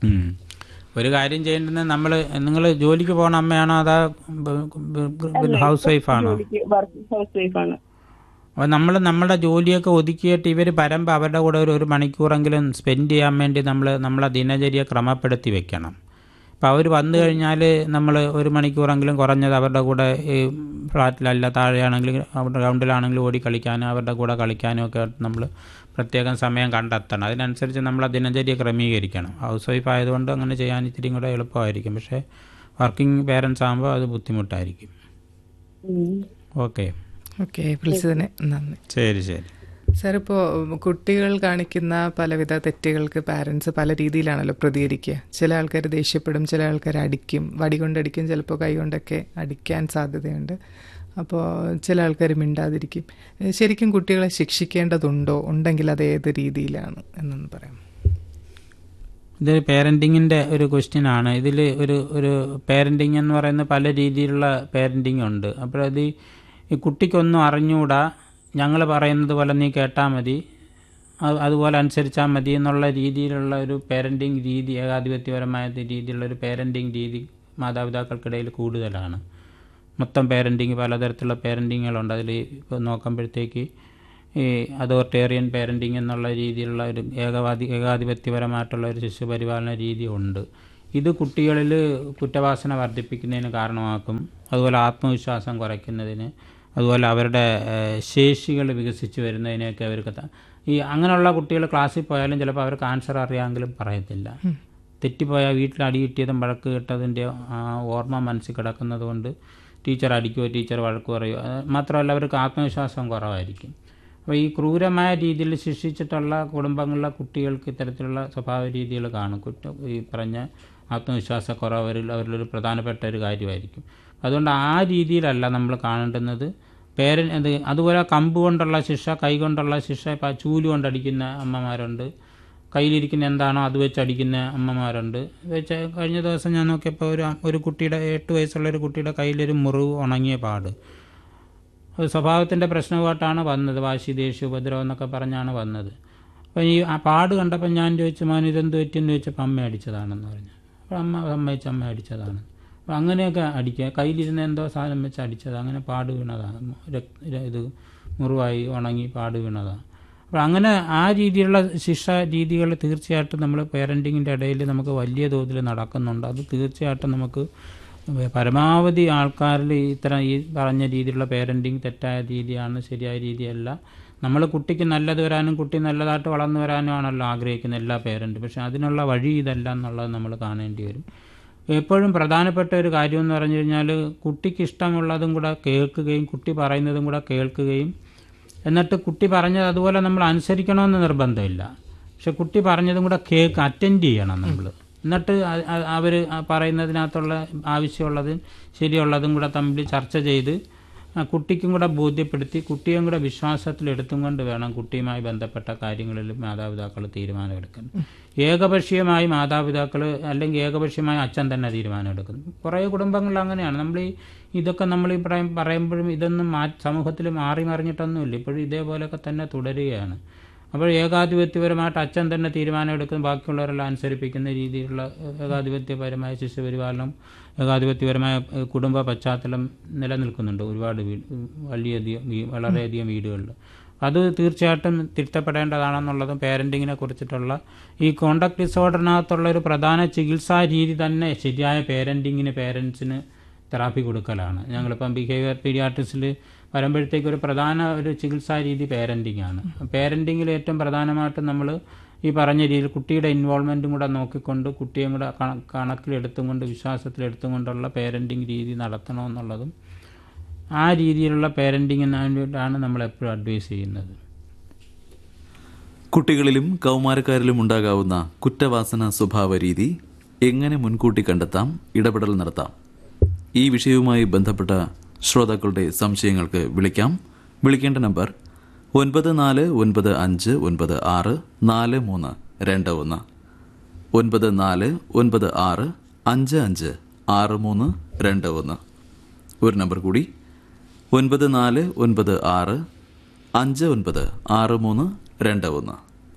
ഒരു കാര്യം ചെയ്യേണ്ടത്, നമ്മൾ നിങ്ങൾ ജോലിക്ക് പോകണ അമ്മയാണോ അതാ ഹൗസ് വൈഫാണോ? ഹൗസ് വൈഫാണ്. അപ്പോൾ നമ്മൾ നമ്മുടെ ജോലിയൊക്കെ ഒതുക്കിയിട്ട് ഇവർ വരുമ്പോൾ അവരുടെ കൂടെ ഒരു ഒരു മണിക്കൂറെങ്കിലും സ്പെൻഡ് ചെയ്യാൻ വേണ്ടി നമ്മൾ നമ്മളെ ദിനചര്യ ക്രമപ്പെടുത്തി വെക്കണം. അപ്പോൾ അവർ വന്നു കഴിഞ്ഞാൽ നമ്മൾ ഒരു മണിക്കൂറെങ്കിലും കുറഞ്ഞത് അവരുടെ കൂടെ ഈ ഫ്ലാറ്റിലല്ല താഴെയാണെങ്കിലും അവരുടെ ഗ്രൗണ്ടിലാണെങ്കിലും ഓടി കളിക്കാനും അവരുടെ കൂടെ കളിക്കാനും ഒക്കെ നമ്മൾ പ്രത്യേകം സമയം കണ്ടെത്തണം. അതിനനുസരിച്ച് നമ്മൾ ദിനചര്യ ക്രമീകരിക്കണം. ഹൗസ് വൈഫ് ആയതുകൊണ്ട് അങ്ങനെ ചെയ്യാൻ ഇത്തിരി കൂടെ എളുപ്പമായിരിക്കും. പക്ഷേ വർക്കിംഗ് പേരൻസ് ആകുമ്പോൾ അത് ബുദ്ധിമുട്ടായിരിക്കും. ഓക്കെ ഓക്കെ വിളിച്ചതിന് നന്ദി. ശരി ശരി സാർ, ഇപ്പോൾ കുട്ടികൾ കാണിക്കുന്ന പലവിധ തെറ്റുകൾക്ക് പാരൻസ് പല രീതിയിലാണല്ലോ പ്രതികരിക്കുക. ചില ആൾക്കാർ ദേഷ്യപ്പെടും, ചില ആൾക്കാർ അടിക്കും, വടി കൊണ്ടടിക്കും, ചിലപ്പോൾ കൈ കൊണ്ടൊക്കെ അടിക്കാൻ സാധ്യതയുണ്ട്. അപ്പോൾ ചില ആൾക്കാർ മിണ്ടാതിരിക്കും. ശരിക്കും കുട്ടികളെ ശിക്ഷിക്കേണ്ടതുണ്ടോ, ഉണ്ടെങ്കിൽ അത് ഏത് രീതിയിലാണ് എന്നൊന്ന് പറയാം. ഇത് പേരൻറ്റിങ്ങിൻ്റെ ഒരു ക്വസ്റ്റ്യനാണ്. ഇതിൽ ഒരു ഒരു പേരൻറ്റിങ് എന്ന് പറയുന്ന പല രീതിയിലുള്ള പേരൻറ്റിങ് ഉണ്ട്. അപ്പോൾ അത് ഈ കുട്ടിക്കൊന്നും അറിഞ്ഞുകൂടാ, ഞങ്ങൾ പറയുന്നത് പോലെ നീ കേട്ടാൽ മതി, അതുപോലെ അനുസരിച്ചാൽ മതി എന്നുള്ള രീതിയിലുള്ള ഒരു പേരൻറ്റിങ് രീതി, ഏകാധിപത്യപരമായ രീതിയിലുള്ള ഒരു പേരൻറ്റിങ് രീതി മാതാപിതാക്കൾക്കിടയിൽ കൂടുതലാണ്. മൊത്തം പേരൻറ്റിങ് പലതരത്തിലുള്ള പേരൻറ്റിങ്ങുകളുണ്ട്. അതിൽ ഇപ്പോൾ നോക്കുമ്പോഴത്തേക്ക് ഈ അതോറിറ്റേറിയൻ പേരൻറ്റിങ് എന്നുള്ള രീതിയിലുള്ള ഒരു ഏകവാദി ഏകാധിപത്യപരമായിട്ടുള്ള ഒരു ശിശുപരിപാലന രീതിയുണ്ട്. ഇത് കുട്ടികളിൽ കുറ്റവാസന വർദ്ധിപ്പിക്കുന്നതിന് കാരണമാക്കും. അതുപോലെ ആത്മവിശ്വാസം കുറയ്ക്കുന്നതിന്, അതുപോലെ അവരുടെ ശേഷികൾ വികസിച്ച് വരുന്നതിനെയൊക്കെ അവർക്ക് ഈ അങ്ങനെയുള്ള കുട്ടികൾ ക്ലാസ്സിൽ പോയാലും ചിലപ്പോൾ അവർക്ക് ആൻസർ അറിയാമെങ്കിലും പറയത്തില്ല. തെറ്റിപ്പോയാൽ വീട്ടിൽ അടി കിട്ടിയതും വഴക്ക് കിട്ടതിൻ്റെ ഓർമ്മ മനസ്സിൽ കിടക്കുന്നത് കൊണ്ട് ടീച്ചർ അടിക്കുമോ ടീച്ചർ വഴക്ക് പറയുമോ. മാത്രമല്ല അവർക്ക് ആത്മവിശ്വാസം കുറവായിരിക്കും. അപ്പോൾ ഈ ക്രൂരമായ രീതിയിൽ ശിക്ഷിച്ചിട്ടുള്ള കുടുംബങ്ങളിലെ കുട്ടികൾക്ക് ഇത്തരത്തിലുള്ള സ്വഭാവ രീതികൾ കാണും. കുറ്റ ഈ പറഞ്ഞ ആത്മവിശ്വാസക്കുറവ് അവരിൽ അവരിലൊരു പ്രധാനപ്പെട്ട ഒരു കാര്യമായിരിക്കും. അതുകൊണ്ട് ആ രീതിയിലല്ല നമ്മൾ കാണേണ്ടുന്നത്. പേരൻ അത് അതുപോലെ കമ്പ് കൊണ്ടുള്ള ശിക്ഷ, കൈ കൊണ്ടുള്ള ശിക്ഷ, ഇപ്പോൾ ചൂല് കൊണ്ടടിക്കുന്ന അമ്മമാരുണ്ട്, കയ്യിലിരിക്കുന്ന എന്താണോ അത് വെച്ച് അടിക്കുന്ന അമ്മമാരുണ്ട്. വെച്ച് കഴിഞ്ഞ ദിവസം ഞാൻ നോക്കിയപ്പോൾ ഒരു ഒരു കുട്ടിയുടെ എട്ട് വയസ്സുള്ള ഒരു കുട്ടിയുടെ കയ്യിലൊരു മുറിവ് ഉണങ്ങിയ പാട്. അത് സ്വഭാവത്തിൻ്റെ പ്രശ്നമായിട്ടാണ് വന്നത്. വാശി, ദേഷ്യ, ഉപദ്രവം എന്നൊക്കെ പറഞ്ഞാണ് വന്നത്. അപ്പോൾ ഈ ആ പാട് കണ്ടപ്പോൾ ഞാൻ ചോദിച്ചു, മോൻ ഇതെന്ത് പറ്റിയെന്ന് ചോദിച്ചപ്പോൾ അമ്മ അടിച്ചതാണെന്ന് പറഞ്ഞു. അപ്പോൾ അമ്മ സമ്മതിച്ച് അമ്മ അടിച്ചതാണ്. അപ്പോൾ അങ്ങനെയൊക്കെ അടിക്കുക, കയ്യിലിരുന്ന് എന്തോ സാധനം വെച്ച് അടിച്ചത്, അങ്ങനെ പാട് വീണതാണ്, ഇത് മുറിവായി ഉണങ്ങി പാട് വീണതാണ്. അപ്പോൾ അങ്ങനെ ആ രീതിയിലുള്ള ശിക്ഷ രീതികൾ തീർച്ചയായിട്ടും നമ്മൾ പേരൻറ്റിങ്ങിൻ്റെ ഇടയിൽ നമുക്ക് വലിയ തോതിൽ നടക്കുന്നുണ്ട്. അത് തീർച്ചയായിട്ടും നമുക്ക് പരമാവധി ആൾക്കാരിൽ ഇത്തരം ഈ പറഞ്ഞ രീതിയിലുള്ള പേരൻറ്റിങ് തെറ്റായ രീതിയാണ്, ശരിയായ രീതിയല്ല. നമ്മൾ കുട്ടിക്ക് നല്ലത് വരാനും കുട്ടി നല്ലതായിട്ട് വളർന്നു വരാനും ആണല്ലോ ആഗ്രഹിക്കുന്നത് എല്ലാ പേരൻറ്റും. പക്ഷേ അതിനുള്ള വഴി ഇതല്ല എന്നുള്ളത് നമ്മൾ കാണേണ്ടി വരും. എപ്പോഴും പ്രധാനപ്പെട്ട ഒരു കാര്യം എന്ന് പറഞ്ഞു കഴിഞ്ഞാൽ കുട്ടിക്ക് ഇഷ്ടമുള്ളതും കൂടെ കേൾക്കുകയും കുട്ടി പറയുന്നതും കൂടെ കേൾക്കുകയും എന്നിട്ട് കുട്ടി പറഞ്ഞത് അതുപോലെ നമ്മൾ അനുസരിക്കണമെന്ന് നിർബന്ധമില്ല. പക്ഷെ കുട്ടി പറഞ്ഞതും കൂടെ കേൾക്ക് അറ്റൻഡ് ചെയ്യണം നമ്മൾ. എന്നിട്ട് അവർ പറയുന്നതിനകത്തുള്ള ആവശ്യമുള്ളതും ശരിയുള്ളതും കൂടെ തമ്മിൽ ചർച്ച ചെയ്ത് കുട്ടിക്കും കൂടെ ബോധ്യപ്പെടുത്തി കുട്ടിയും കൂടെ വിശ്വാസത്തിലെടുത്തും കൊണ്ട് വേണം കുട്ടിയുമായി ബന്ധപ്പെട്ട കാര്യങ്ങളിൽ മാതാപിതാക്കൾ തീരുമാനമെടുക്കണം. ഏകപക്ഷീയമായി മാതാപിതാക്കൾ അല്ലെങ്കിൽ ഏകപക്ഷീയമായി അച്ഛൻ തന്നെ തീരുമാനമെടുക്കുന്നു. കുറേ കുടുംബങ്ങളിൽ അങ്ങനെയാണ്. നമ്മൾ ഈ ഇതൊക്കെ നമ്മൾ ഈ പറയും പറയുമ്പോഴും ഇതൊന്നും മാ സമൂഹത്തിൽ മാറി മറിഞ്ഞിട്ടൊന്നുമില്ല. ഇപ്പോഴും ഇതേപോലെയൊക്കെ തന്നെ തുടരുകയാണ്. അപ്പോൾ ഏകാധിപത്യപരമായിട്ട് അച്ഛൻ തന്നെ തീരുമാനം എടുക്കുന്ന ബാക്കിയുള്ളവരെല്ലാം അനുസരിപ്പിക്കുന്ന രീതിയിലുള്ള ഏകാധിപത്യപരമായ ശിശുപരിപാലനം, ഏകാധിപത്യപരമായ കുടുംബ പശ്ചാത്തലം നിലനിൽക്കുന്നുണ്ട് ഒരുപാട് വീട് വലിയധികം വളരെയധികം വീടുകളിൽ. അത് തീർച്ചയായിട്ടും തിരുത്തപ്പെടേണ്ടതാണെന്നുള്ളതും പേരൻറ്റിങ്ങിനെ കുറിച്ചിട്ടുള്ള ഈ കോണ്ടക്ട് ഡിസോർഡറിനകത്തുള്ള ഒരു പ്രധാന ചികിത്സാ രീതി തന്നെ ശരിയായ പേരൻറ്റിങ്ങിന് പേരൻസിന് തെറാപ്പി കൊടുക്കലാണ്. ഞങ്ങളിപ്പം ബിഹേവിയർ പീഡിയാട്രിക്സിൽ വരുമ്പോഴത്തേക്ക് ഒരു പ്രധാന ഒരു ചികിത്സാ രീതി പേരൻറ്റിങ് ആണ്. പേരൻറ്റിങ്ങിൽ ഏറ്റവും പ്രധാനമായിട്ടും നമ്മൾ ഈ പറഞ്ഞ രീതിയിൽ കുട്ടിയുടെ ഇൻവോൾവ്മെൻറ്റും കൂടെ നോക്കിക്കൊണ്ട് കുട്ടിയും കൂടെ കണക്കിലെടുത്തും കൊണ്ട് വിശ്വാസത്തിലെടുത്തും കൊണ്ടുള്ള പേരൻറ്റിങ് രീതി നടത്തണമെന്നുള്ളതും ആ രീതിയിലുള്ള പേരൻറ്റിങ്ങിന് വേണ്ടിയിട്ടാണ് നമ്മൾ എപ്പോഴും അഡ്വൈസ് ചെയ്യുന്നത്. കുട്ടികളിലും കൗമാരക്കാരിലും ഉണ്ടാകാവുന്ന കുറ്റവാസന സ്വഭാവ രീതി എങ്ങനെ മുൻകൂട്ടി കണ്ടെത്താം, ഇടപെടൽ നടത്താം? ഈ വിഷയവുമായി ബന്ധപ്പെട്ട ശ്രോതാക്കളുടെ സംശയങ്ങൾക്ക് വിളിക്കാം. വിളിക്കേണ്ട നമ്പർ ഒൻപത് നാല് ഒൻപത് അഞ്ച് ഒൻപത് ആറ് നാല് മൂന്ന് രണ്ട് ഒന്ന്, ഒൻപത് നാല് ഒൻപത് ആറ് അഞ്ച് അഞ്ച് ആറ് മൂന്ന് രണ്ട് ഒന്ന്. ഒരു നമ്പർ കൂടി, ഒൻപത് നാല് ഒൻപത് ആറ് അഞ്ച് ഒൻപത് ആറ് മൂന്ന് രണ്ട് ഒന്ന്.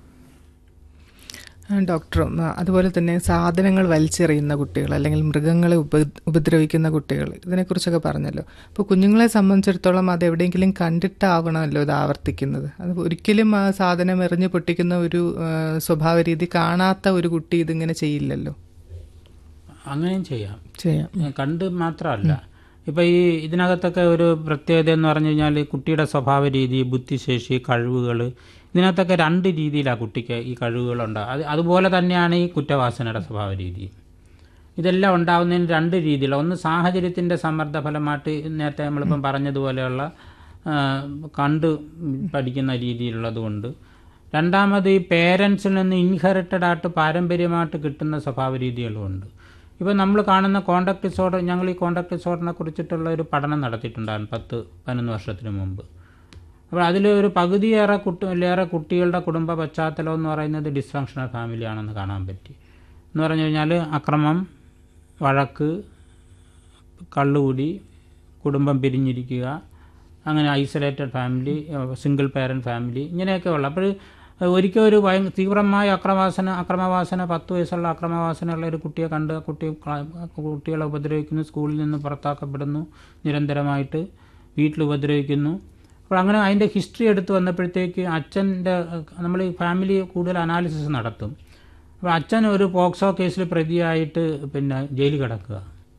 ഡോക്ടർ, അതുപോലെ തന്നെ സാധനങ്ങൾ വലിച്ചെറിയുന്ന കുട്ടികൾ അല്ലെങ്കിൽ മൃഗങ്ങളെ ഉപ ഉപദ്രവിക്കുന്ന കുട്ടികൾ, ഇതിനെക്കുറിച്ചൊക്കെ പറഞ്ഞല്ലോ. അപ്പോൾ കുഞ്ഞുങ്ങളെ സംബന്ധിച്ചിടത്തോളം അത് എവിടെയെങ്കിലും കണ്ടിട്ടാവണമല്ലോ ഇത് ആവർത്തിക്കുന്നത്. അത് ഒരിക്കലും ആ സാധനം എറിഞ്ഞ് പൊട്ടിക്കുന്ന ഒരു സ്വഭാവ രീതി കാണാത്ത ഒരു കുട്ടി ഇതിങ്ങനെ ചെയ്യില്ലല്ലോ. അങ്ങനെയും ചെയ്യാം ചെയ്യാം കണ്ട് മാത്രമല്ല. ഇപ്പോൾ ഈ ഇതിനകത്തൊക്കെ ഒരു പ്രത്യേകത എന്ന് പറഞ്ഞു കഴിഞ്ഞാൽ കുട്ടിയുടെ സ്വഭാവ രീതി, ബുദ്ധിശേഷി, കഴിവുകൾ, ഇതിനകത്തൊക്കെ രണ്ട് രീതിയിലാണ് കുട്ടിക്ക് ഈ കഴിവുകളുണ്ടാകും. അത് അതുപോലെ തന്നെയാണ് ഈ കുറ്റവാസനയുടെ സ്വഭാവ രീതി. ഇതെല്ലാം ഉണ്ടാകുന്നതിന് രണ്ട് രീതിയിലാണ്. ഒന്ന് സാഹചര്യത്തിൻ്റെ സമ്മർദ്ദ ഫലമായിട്ട് നേരത്തെ നമ്മളിപ്പം പറഞ്ഞതുപോലെയുള്ള കണ്ട് പഠിക്കുന്ന രീതിയിലുള്ളതുകൊണ്ട്. രണ്ടാമത് ഈ പേരൻസിൽ നിന്ന് ഇൻഹെറിറ്റഡ് ആയിട്ട് പാരമ്പര്യമായിട്ട് കിട്ടുന്ന സ്വഭാവ രീതികളുമുണ്ട്. ഇപ്പോൾ നമ്മൾ കാണുന്ന കോണ്ടക്ട് ഡിസോർഡർ, ഞങ്ങൾ ഈ കോണ്ടക്ട് ഡിസോർഡറിനെ കുറിച്ചിട്ടുള്ള ഒരു പഠനം നടത്തിയിട്ടുണ്ടായിരുന്നു പത്ത് പതിനൊന്ന് വർഷത്തിന് മുമ്പ്. അപ്പോൾ അതിൽ ഒരു പകുതിയേറെ കുട്ടി ഏറെ കുട്ടികളുടെ കുടുംബ പശ്ചാത്തലം എന്ന് പറയുന്നത് ഡിസ്ഫങ്ഷണൽ ഫാമിലിയാണെന്ന് കാണാൻ പറ്റി. എന്ന് പറഞ്ഞു കഴിഞ്ഞാൽ അക്രമം, വഴക്ക്, കള്ളുകൂടി, കുടുംബം പിരിഞ്ഞിരിക്കുക, അങ്ങനെ isolated family, single parent family, ഇങ്ങനെയൊക്കെ ഉള്ള. അപ്പോൾ ഒരിക്കൽ ഒരു ഭയ തീവ്രമായ അക്രമവാസന അക്രമവാസന പത്ത് വയസ്സുള്ള അക്രമവാസനയുള്ള ഒരു കുട്ടിയെ കണ്ട് കുട്ടി കുട്ടികളെ ഉപദ്രവിക്കുന്നു, സ്കൂളിൽ നിന്ന് പുറത്താക്കപ്പെടുന്നു, നിരന്തരമായിട്ട് വീട്ടിൽ ഉപദ്രവിക്കുന്നു. അപ്പോൾ അങ്ങനെ അതിൻ്റെ ഹിസ്റ്ററി എടുത്ത് വന്നപ്പോഴത്തേക്ക് അച്ഛൻ്റെ നമ്മൾ ഈ ഫാമിലി കൂടുതൽ അനാലിസിസ് നടത്തും. അപ്പോൾ അച്ഛൻ ഒരു പോക്സോ കേസിൽ പ്രതിയായിട്ട് പിന്നെ ജയിലിൽ കിടക്കുക,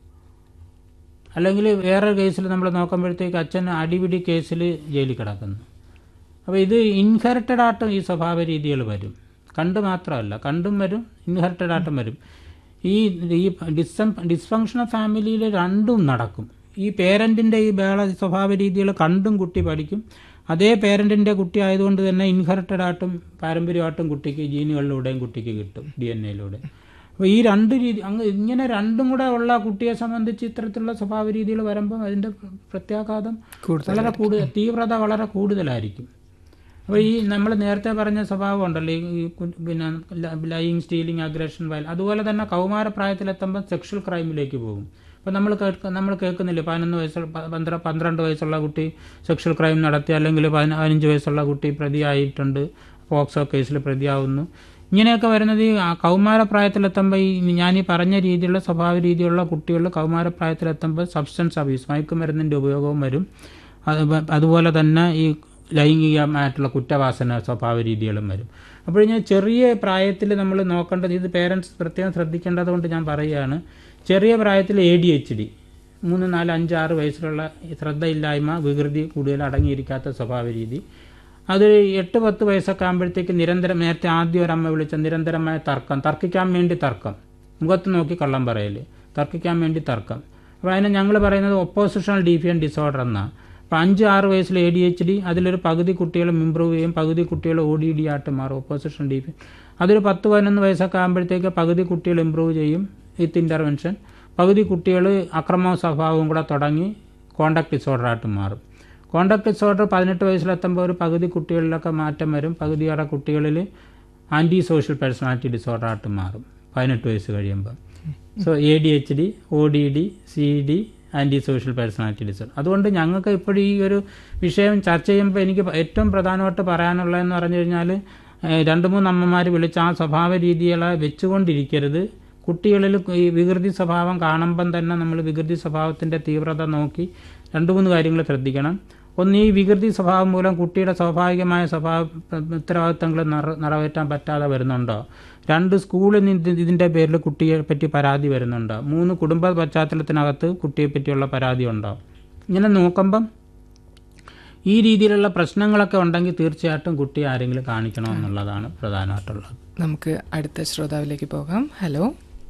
അല്ലെങ്കിൽ വേറെ കേസിൽ നമ്മൾ നോക്കുമ്പോഴത്തേക്ക് അച്ഛൻ അടിപിടി കേസിൽ ജയിലിൽ കിടക്കുന്നു. അപ്പോൾ ഇത് ഇൻഹെറിറ്റഡ് ആയിട്ടും ഈ സ്വഭാവ രീതികൾ വരും, കണ്ട് മാത്രമല്ല കണ്ടും വരും, ഇൻഹെറിറ്റഡ് ആയിട്ടും വരും. ഈ ഈ ഡിസം ഡിസ്ഫങ്ഷണൽ ഫാമിലിയിൽ രണ്ടും നടക്കും. ഈ പേരൻറ്റിൻ്റെ ഈ ബേള സ്വഭാവ രീതികൾ കണ്ടും കുട്ടി പഠിക്കും, അതേ പേരൻറ്റിൻ്റെ കുട്ടി ആയതുകൊണ്ട് തന്നെ ഇൻഹെറിറ്റഡ് ആയിട്ടും പാരമ്പര്യമായിട്ടും കുട്ടിക്ക് ജീനുകളിലൂടെയും കുട്ടിക്ക് കിട്ടും, ഡി എൻ എയിലൂടെ. അപ്പോൾ ഈ രണ്ട് രീതി അങ്ങ് ഇങ്ങനെ രണ്ടും കൂടെ ഉള്ള കുട്ടിയെ സംബന്ധിച്ച് ഇത്തരത്തിലുള്ള സ്വഭാവ രീതികൾ വരുമ്പം അതിൻ്റെ പ്രത്യാഘാതം വളരെ കൂടുതൽ, തീവ്രത വളരെ കൂടുതലായിരിക്കും. അപ്പോൾ ഈ നമ്മൾ നേരത്തെ പറഞ്ഞ സ്വഭാവം ഉണ്ടല്ലോ, ഈ പിന്നെ ലൈയിങ്, സ്റ്റീലിംഗ്, അഗ്രഷൻ, വയൽ, അതുപോലെ തന്നെ കൗമാരപ്രായത്തിലെത്തുമ്പോൾ സെക്ഷൽ ക്രൈമിലേക്ക് പോകും. അപ്പോൾ നമ്മൾ കേൾക്ക നമ്മൾ കേൾക്കുന്നില്ല പതിനൊന്ന് വയസ്സുള്ള പന്ത്ര പന്ത്രണ്ട് വയസ്സുള്ള കുട്ടി സെക്ഷൽ ക്രൈം നടത്തി, അല്ലെങ്കിൽ പതിനഞ്ച് വയസ്സുള്ള കുട്ടി പ്രതിയായിട്ടുണ്ട്, പോക്സോ കേസിൽ പ്രതിയാവുന്നു. ഇങ്ങനെയൊക്കെ വരുന്നത് ഈ കൗമാരപ്രായത്തിലെത്തുമ്പോൾ ഈ ഞാനീ പറഞ്ഞ രീതിയിലുള്ള സ്വഭാവ രീതിയിലുള്ള കുട്ടികൾ കൗമാരപ്രായത്തിലെത്തുമ്പോൾ സബ്സ്റ്റൻസ് അബ്യൂസ്, മയക്കുമരുന്നിൻ്റെ ഉപയോഗവും വരും. അതുപോലെ തന്നെ ഈ ലൈംഗികമായിട്ടുള്ള കുറ്റവാസന സ്വഭാവ രീതികളും വരും. അപ്പോൾ ഞാൻ ചെറിയ പ്രായത്തിൽ നമ്മൾ നോക്കേണ്ടത്, ഇത് പേരൻസ് പ്രത്യേകം ശ്രദ്ധിക്കേണ്ടത് കൊണ്ട് ഞാൻ പറയുകയാണ്, ചെറിയ പ്രായത്തിൽ എ ഡി എച്ച് ഡി, മൂന്ന് നാല് അഞ്ച് ആറ് വയസ്സിലുള്ള ശ്രദ്ധയില്ലായ്മ, വികൃതി കൂടുതൽ അടങ്ങിയിരിക്കാത്ത സ്വഭാവ രീതി, അത് എട്ട് പത്ത് വയസ്സൊക്കെ ആകുമ്പോഴത്തേക്ക് നിരന്തരം, നേരത്തെ ആദ്യം ഒരമ്മ വിളിച്ച നിരന്തരമായ തർക്കം, തർക്കിക്കാൻ വേണ്ടി തർക്കം, മുഖത്ത് നോക്കി കള്ളം പറയൽ, തർക്കിക്കാൻ വേണ്ടി തർക്കം. അപ്പോൾ അതിനെ ഞങ്ങൾ പറയുന്നത് ഒപ്പോസിഷണൽ ഡീഫിയൻ ഡിസോർഡർ എന്നാണ്. അപ്പോൾ അഞ്ച് ആറ് വയസ്സിൽ എ ഡി എച്ച് ഡി, അതിലൊരു പകുതി കുട്ടികളും ഇമ്പ്രൂവ് ചെയ്യും, പകുതി കുട്ടികൾ ഒ ഡി ഡി ആയിട്ട് മാറും, ഒപ്പോസിഷൻ ഡീഫിയൻ. അതൊരു പത്ത് പതിനൊന്ന് വയസ്സൊക്കെ ആകുമ്പോഴത്തേക്ക് പകുതി കുട്ടികൾ ഇമ്പ്രൂവ് ചെയ്യും വിത്ത് ഇൻ്റർവെൻഷൻ, പകുതി കുട്ടികൾ അക്രമ സ്വഭാവവും കൂടെ തുടങ്ങി കോണ്ടാക്ട് ഡിസോർഡറായിട്ട് മാറും. കോണ്ടാക്ട് ഡിസോർഡർ പതിനെട്ട് വയസ്സിലെത്തുമ്പോൾ ഒരു പകുതി കുട്ടികളിലൊക്കെ മാറ്റം വരും, പകുതിയേറെ കുട്ടികളിൽ ആൻറ്റി സോഷ്യൽ പേഴ്സണാലിറ്റി ഡിസോർഡറായിട്ട് മാറും പതിനെട്ട് വയസ്സ് കഴിയുമ്പോൾ. So A D H D, O D D, C D, anti social personality disorder. അതുകൊണ്ട് ഞങ്ങൾക്ക് ഇപ്പോൾ ഈ ഒരു വിഷയം ചർച്ച ചെയ്യുമ്പോൾ എനിക്ക് ഏറ്റവും പ്രധാനമായിട്ട് പറയാനുള്ളതെന്ന് പറഞ്ഞു കഴിഞ്ഞാൽ, രണ്ട് മൂന്ന് അമ്മമാർ വിളിച്ച് ആ സ്വഭാവ രീതികളെ വെച്ചുകൊണ്ടിരിക്കരുത്. കുട്ടികളിൽ ഈ വികൃതി സ്വഭാവം കാണുമ്പം തന്നെ നമ്മൾ വികൃതി സ്വഭാവത്തിൻ്റെ തീവ്രത നോക്കി രണ്ട് മൂന്ന് കാര്യങ്ങൾ ശ്രദ്ധിക്കണം. ഒന്ന്, ഈ വികൃതി സ്വഭാവം മൂലം കുട്ടിയുടെ സ്വാഭാവികമായ സ്വഭാവ ഉത്തരവാദിത്തങ്ങൾ നിറ നിറവേറ്റാൻ പറ്റാതെ വരുന്നുണ്ടോ? രണ്ട്, സ്കൂളിൽ നിന്ന് ഇതിൻ്റെ പേരിൽ കുട്ടിയെ പറ്റി പരാതി വരുന്നുണ്ടോ? മൂന്ന്, കുടുംബ പശ്ചാത്തലത്തിനകത്ത് കുട്ടിയെ പറ്റിയുള്ള പരാതി ഉണ്ടോ? ഇങ്ങനെ നോക്കുമ്പം ഈ രീതിയിലുള്ള പ്രശ്നങ്ങളൊക്കെ ഉണ്ടെങ്കിൽ തീർച്ചയായിട്ടും കുട്ടിയെ ആരെങ്കിലും കാണിക്കണമെന്നുള്ളതാണ് പ്രധാനമായിട്ടുള്ളത്. നമുക്ക് അടുത്ത ശ്രോതാവിലേക്ക് പോകാം. ഹലോ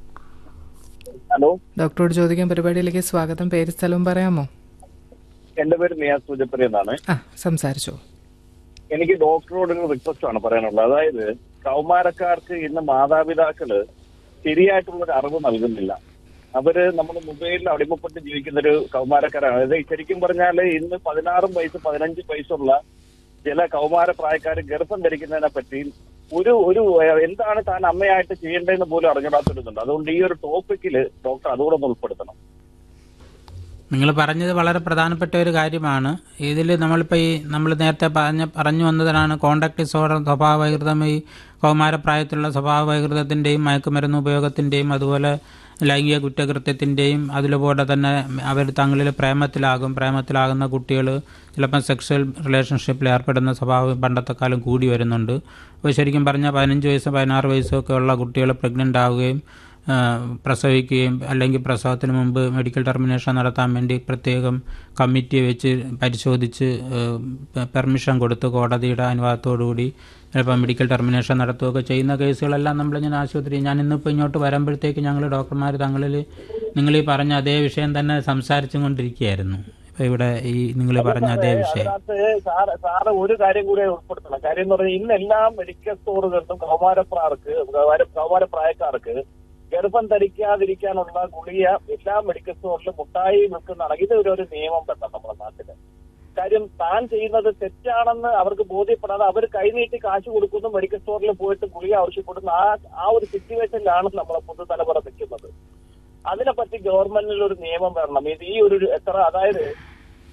ഹലോ, ഡോക്ടറോട് ചോദിക്കാൻ പരിപാടിയിലേക്ക് സ്വാഗതം. പേര് സ്ഥലവും പറയാമോ? എന്റെ പേര് നിയാസ് പൂജപ്പുര എന്നാണ്. ആ, സംസാരിച്ചോ. എനിക്ക് ഡോക്ടറോട് ഒരു റിക്വസ്റ്റ് ആണ് പറയാനുള്ളത്. അതായത് കൗമാരക്കാർക്ക് ഇന്ന് മാതാപിതാക്കള് ശരിയായിട്ടുള്ളൊരു അറിവ് നൽകുന്നില്ല. അവര് നമ്മൾ മൊബൈലിൽ അടിമപ്പെട്ട് ജീവിക്കുന്ന ഒരു കൗമാരക്കാരാണ്. അതായത് ശരിക്കും പറഞ്ഞാല് ഇന്ന് പതിനാറും വയസ്സ് പതിനഞ്ച് വയസ്സുള്ള ചില കൗമാര പ്രായക്കാർ ഗർഭം ധരിക്കുന്നതിനെ പറ്റി ഒരു ഒരു എന്താണ് താൻ അമ്മയായിട്ട് ചെയ്യേണ്ടതെന്ന് പോലും അറിഞ്ഞിടാത്തിരുന്നുണ്ട്. അതുകൊണ്ട് ഈ ഒരു ടോപ്പിക്കിൽ ഡോക്ടർ അതുകൂടെ ഒന്ന് ഉൾപ്പെടുത്തണം. നിങ്ങൾ പറഞ്ഞത് വളരെ പ്രധാനപ്പെട്ട ഒരു കാര്യമാണ്. ഇതിൽ നമ്മളിപ്പോൾ ഈ നമ്മൾ നേരത്തെ പറഞ്ഞ പറഞ്ഞു വന്നതാണ് കോണ്ടാക്ട് ഡിസോർഡർ, സ്വഭാവ വൈകൃതം, ഈ കൗമാരപ്രായത്തിലുള്ള സ്വഭാവ വൈകൃതത്തിൻ്റെയും മയക്കുമരുന്ന് ഉപയോഗത്തിൻ്റെയും അതുപോലെ ലൈംഗിക കുറ്റകൃത്യത്തിൻ്റെയും അതിലുപോലെ തന്നെ അവർ തങ്ങളിൽ പ്രേമത്തിലാകും. പ്രേമത്തിലാകുന്ന കുട്ടികൾ ചിലപ്പം സെക്സ്വൽ റിലേഷൻഷിപ്പിൽ ഏർപ്പെടുന്ന സ്വഭാവം പണ്ടത്തെ കാലം കൂടി വരുന്നുണ്ട്. അപ്പോൾ ശരിക്കും പറഞ്ഞാൽ പതിനഞ്ച് വയസ്സ് പതിനാറ് വയസ്സൊക്കെ ഉള്ള കുട്ടികൾ പ്രഗ്നൻ്റ് ആവുകയും പ്രസവിക്കുകയും അല്ലെങ്കിൽ പ്രസവത്തിന് മുമ്പ് മെഡിക്കൽ ടെർമിനേഷൻ നടത്താൻ വേണ്ടി പ്രത്യേകം കമ്മിറ്റിയെ വെച്ച് പരിശോധിച്ച് പെർമിഷൻ കൊടുത്ത് കോടതിയുടെ അനുവാദത്തോടുകൂടി ചിലപ്പോൾ മെഡിക്കൽ ടെർമിനേഷൻ നടത്തുകയൊക്കെ ചെയ്യുന്ന കേസുകളെല്ലാം നമ്മളിങ്ങനെ ആശുപത്രി, ഞാൻ ഇന്നിപ്പോൾ ഇങ്ങോട്ട് വരുമ്പോഴത്തേക്ക് ഞങ്ങൾ ഡോക്ടർമാർ തങ്ങളിൽ നിങ്ങൾ ഈ പറഞ്ഞ അതേ വിഷയം തന്നെ സംസാരിച്ചും കൊണ്ടിരിക്കുകയായിരുന്നു. ഇപ്പം ഇവിടെ ഈ നിങ്ങൾ പറഞ്ഞ അതേ വിഷയം സാറ് ഒരു കാര്യം കൂടെ ഉൾപ്പെടുത്തണം. കാര്യം എന്ന് പറഞ്ഞാൽ ഇന്ന് എല്ലാ മെഡിക്കൽ സ്റ്റോറുകളിലും കൗമാരപ്രാർക്ക് കൗമാരപ്രായക്കാർക്ക് ഗർഭം ധരിക്കാതിരിക്കാനുള്ള ഗുളിക എല്ലാ മെഡിക്കൽ സ്റ്റോറിലും മുട്ടായി വിൽക്കുന്നതാണ്. ഇത് ഒരു നിയമം വേണം നമ്മുടെ നാട്ടില്. കാര്യം താൻ ചെയ്യുന്നത് തെറ്റാണെന്ന് അവർക്ക് ബോധ്യപ്പെടാതെ അവർ കൈനീട്ടി കാശ് കൊടുക്കുന്നു, മെഡിക്കൽ സ്റ്റോറിൽ പോയിട്ട് ഗുളിക ആവശ്യപ്പെടുന്നു. ആ ആ ഒരു സിറ്റുവേഷനിലാണ് നമ്മളെ പുതുതലമുറ നിൽക്കുന്നത്. അതിനെപ്പറ്റി ഗവൺമെന്റിൽ ഒരു നിയമം വരണം. ഇത് ഈ ഒരു എത്ര അതായത്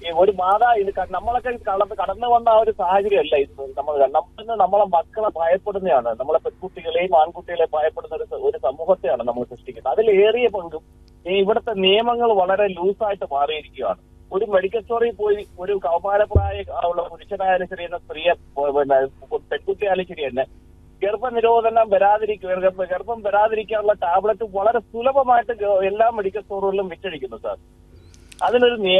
ഈ ഒരു മാതാ ഇത് ക- നമ്മളൊക്കെ കടന്ന് കടന്നു വന്ന ആ ഒരു സാഹചര്യമല്ല ഇത് നമ്മൾ നമ്മൾ നമ്മളെ മക്കളെ ഭയപ്പെടുന്നതാണ്, നമ്മളെ പെൺകുട്ടികളെയും ആൺകുട്ടികളെയും ഭയപ്പെടുന്ന ഒരു സ- ഒരു സമൂഹത്തെയാണ് നമ്മൾ സൃഷ്ടിക്കുന്നത്. അതിലേറിയ പങ്കും ഈ ഇവിടുത്തെ നിയമങ്ങൾ വളരെ ലൂസായിട്ട് മാറിയിരിക്കുകയാണ്. ഒരു മെഡിക്കൽ സ്റ്റോറിൽ പോയി ഒരു കൗമാരപ്രായ ഉള്ള പുരുഷനായാലും ശരി എന്ന സ്ത്രീയെ പിന്നെ പെൺകുട്ടിയായാലും ശരി തന്നെ ഗർഭനിരോധനം വരാതിരിക്കുക ഗർഭ ഗർഭം വരാതിരിക്കാനുള്ള ടാബ്ലറ്റ് വളരെ സുലഭമായിട്ട് ഗ- എല്ലാ മെഡിക്കൽ സ്റ്റോറുകളിലും വിറ്റഴിക്കുന്നു സാർ. അതിനൊരു നിയമം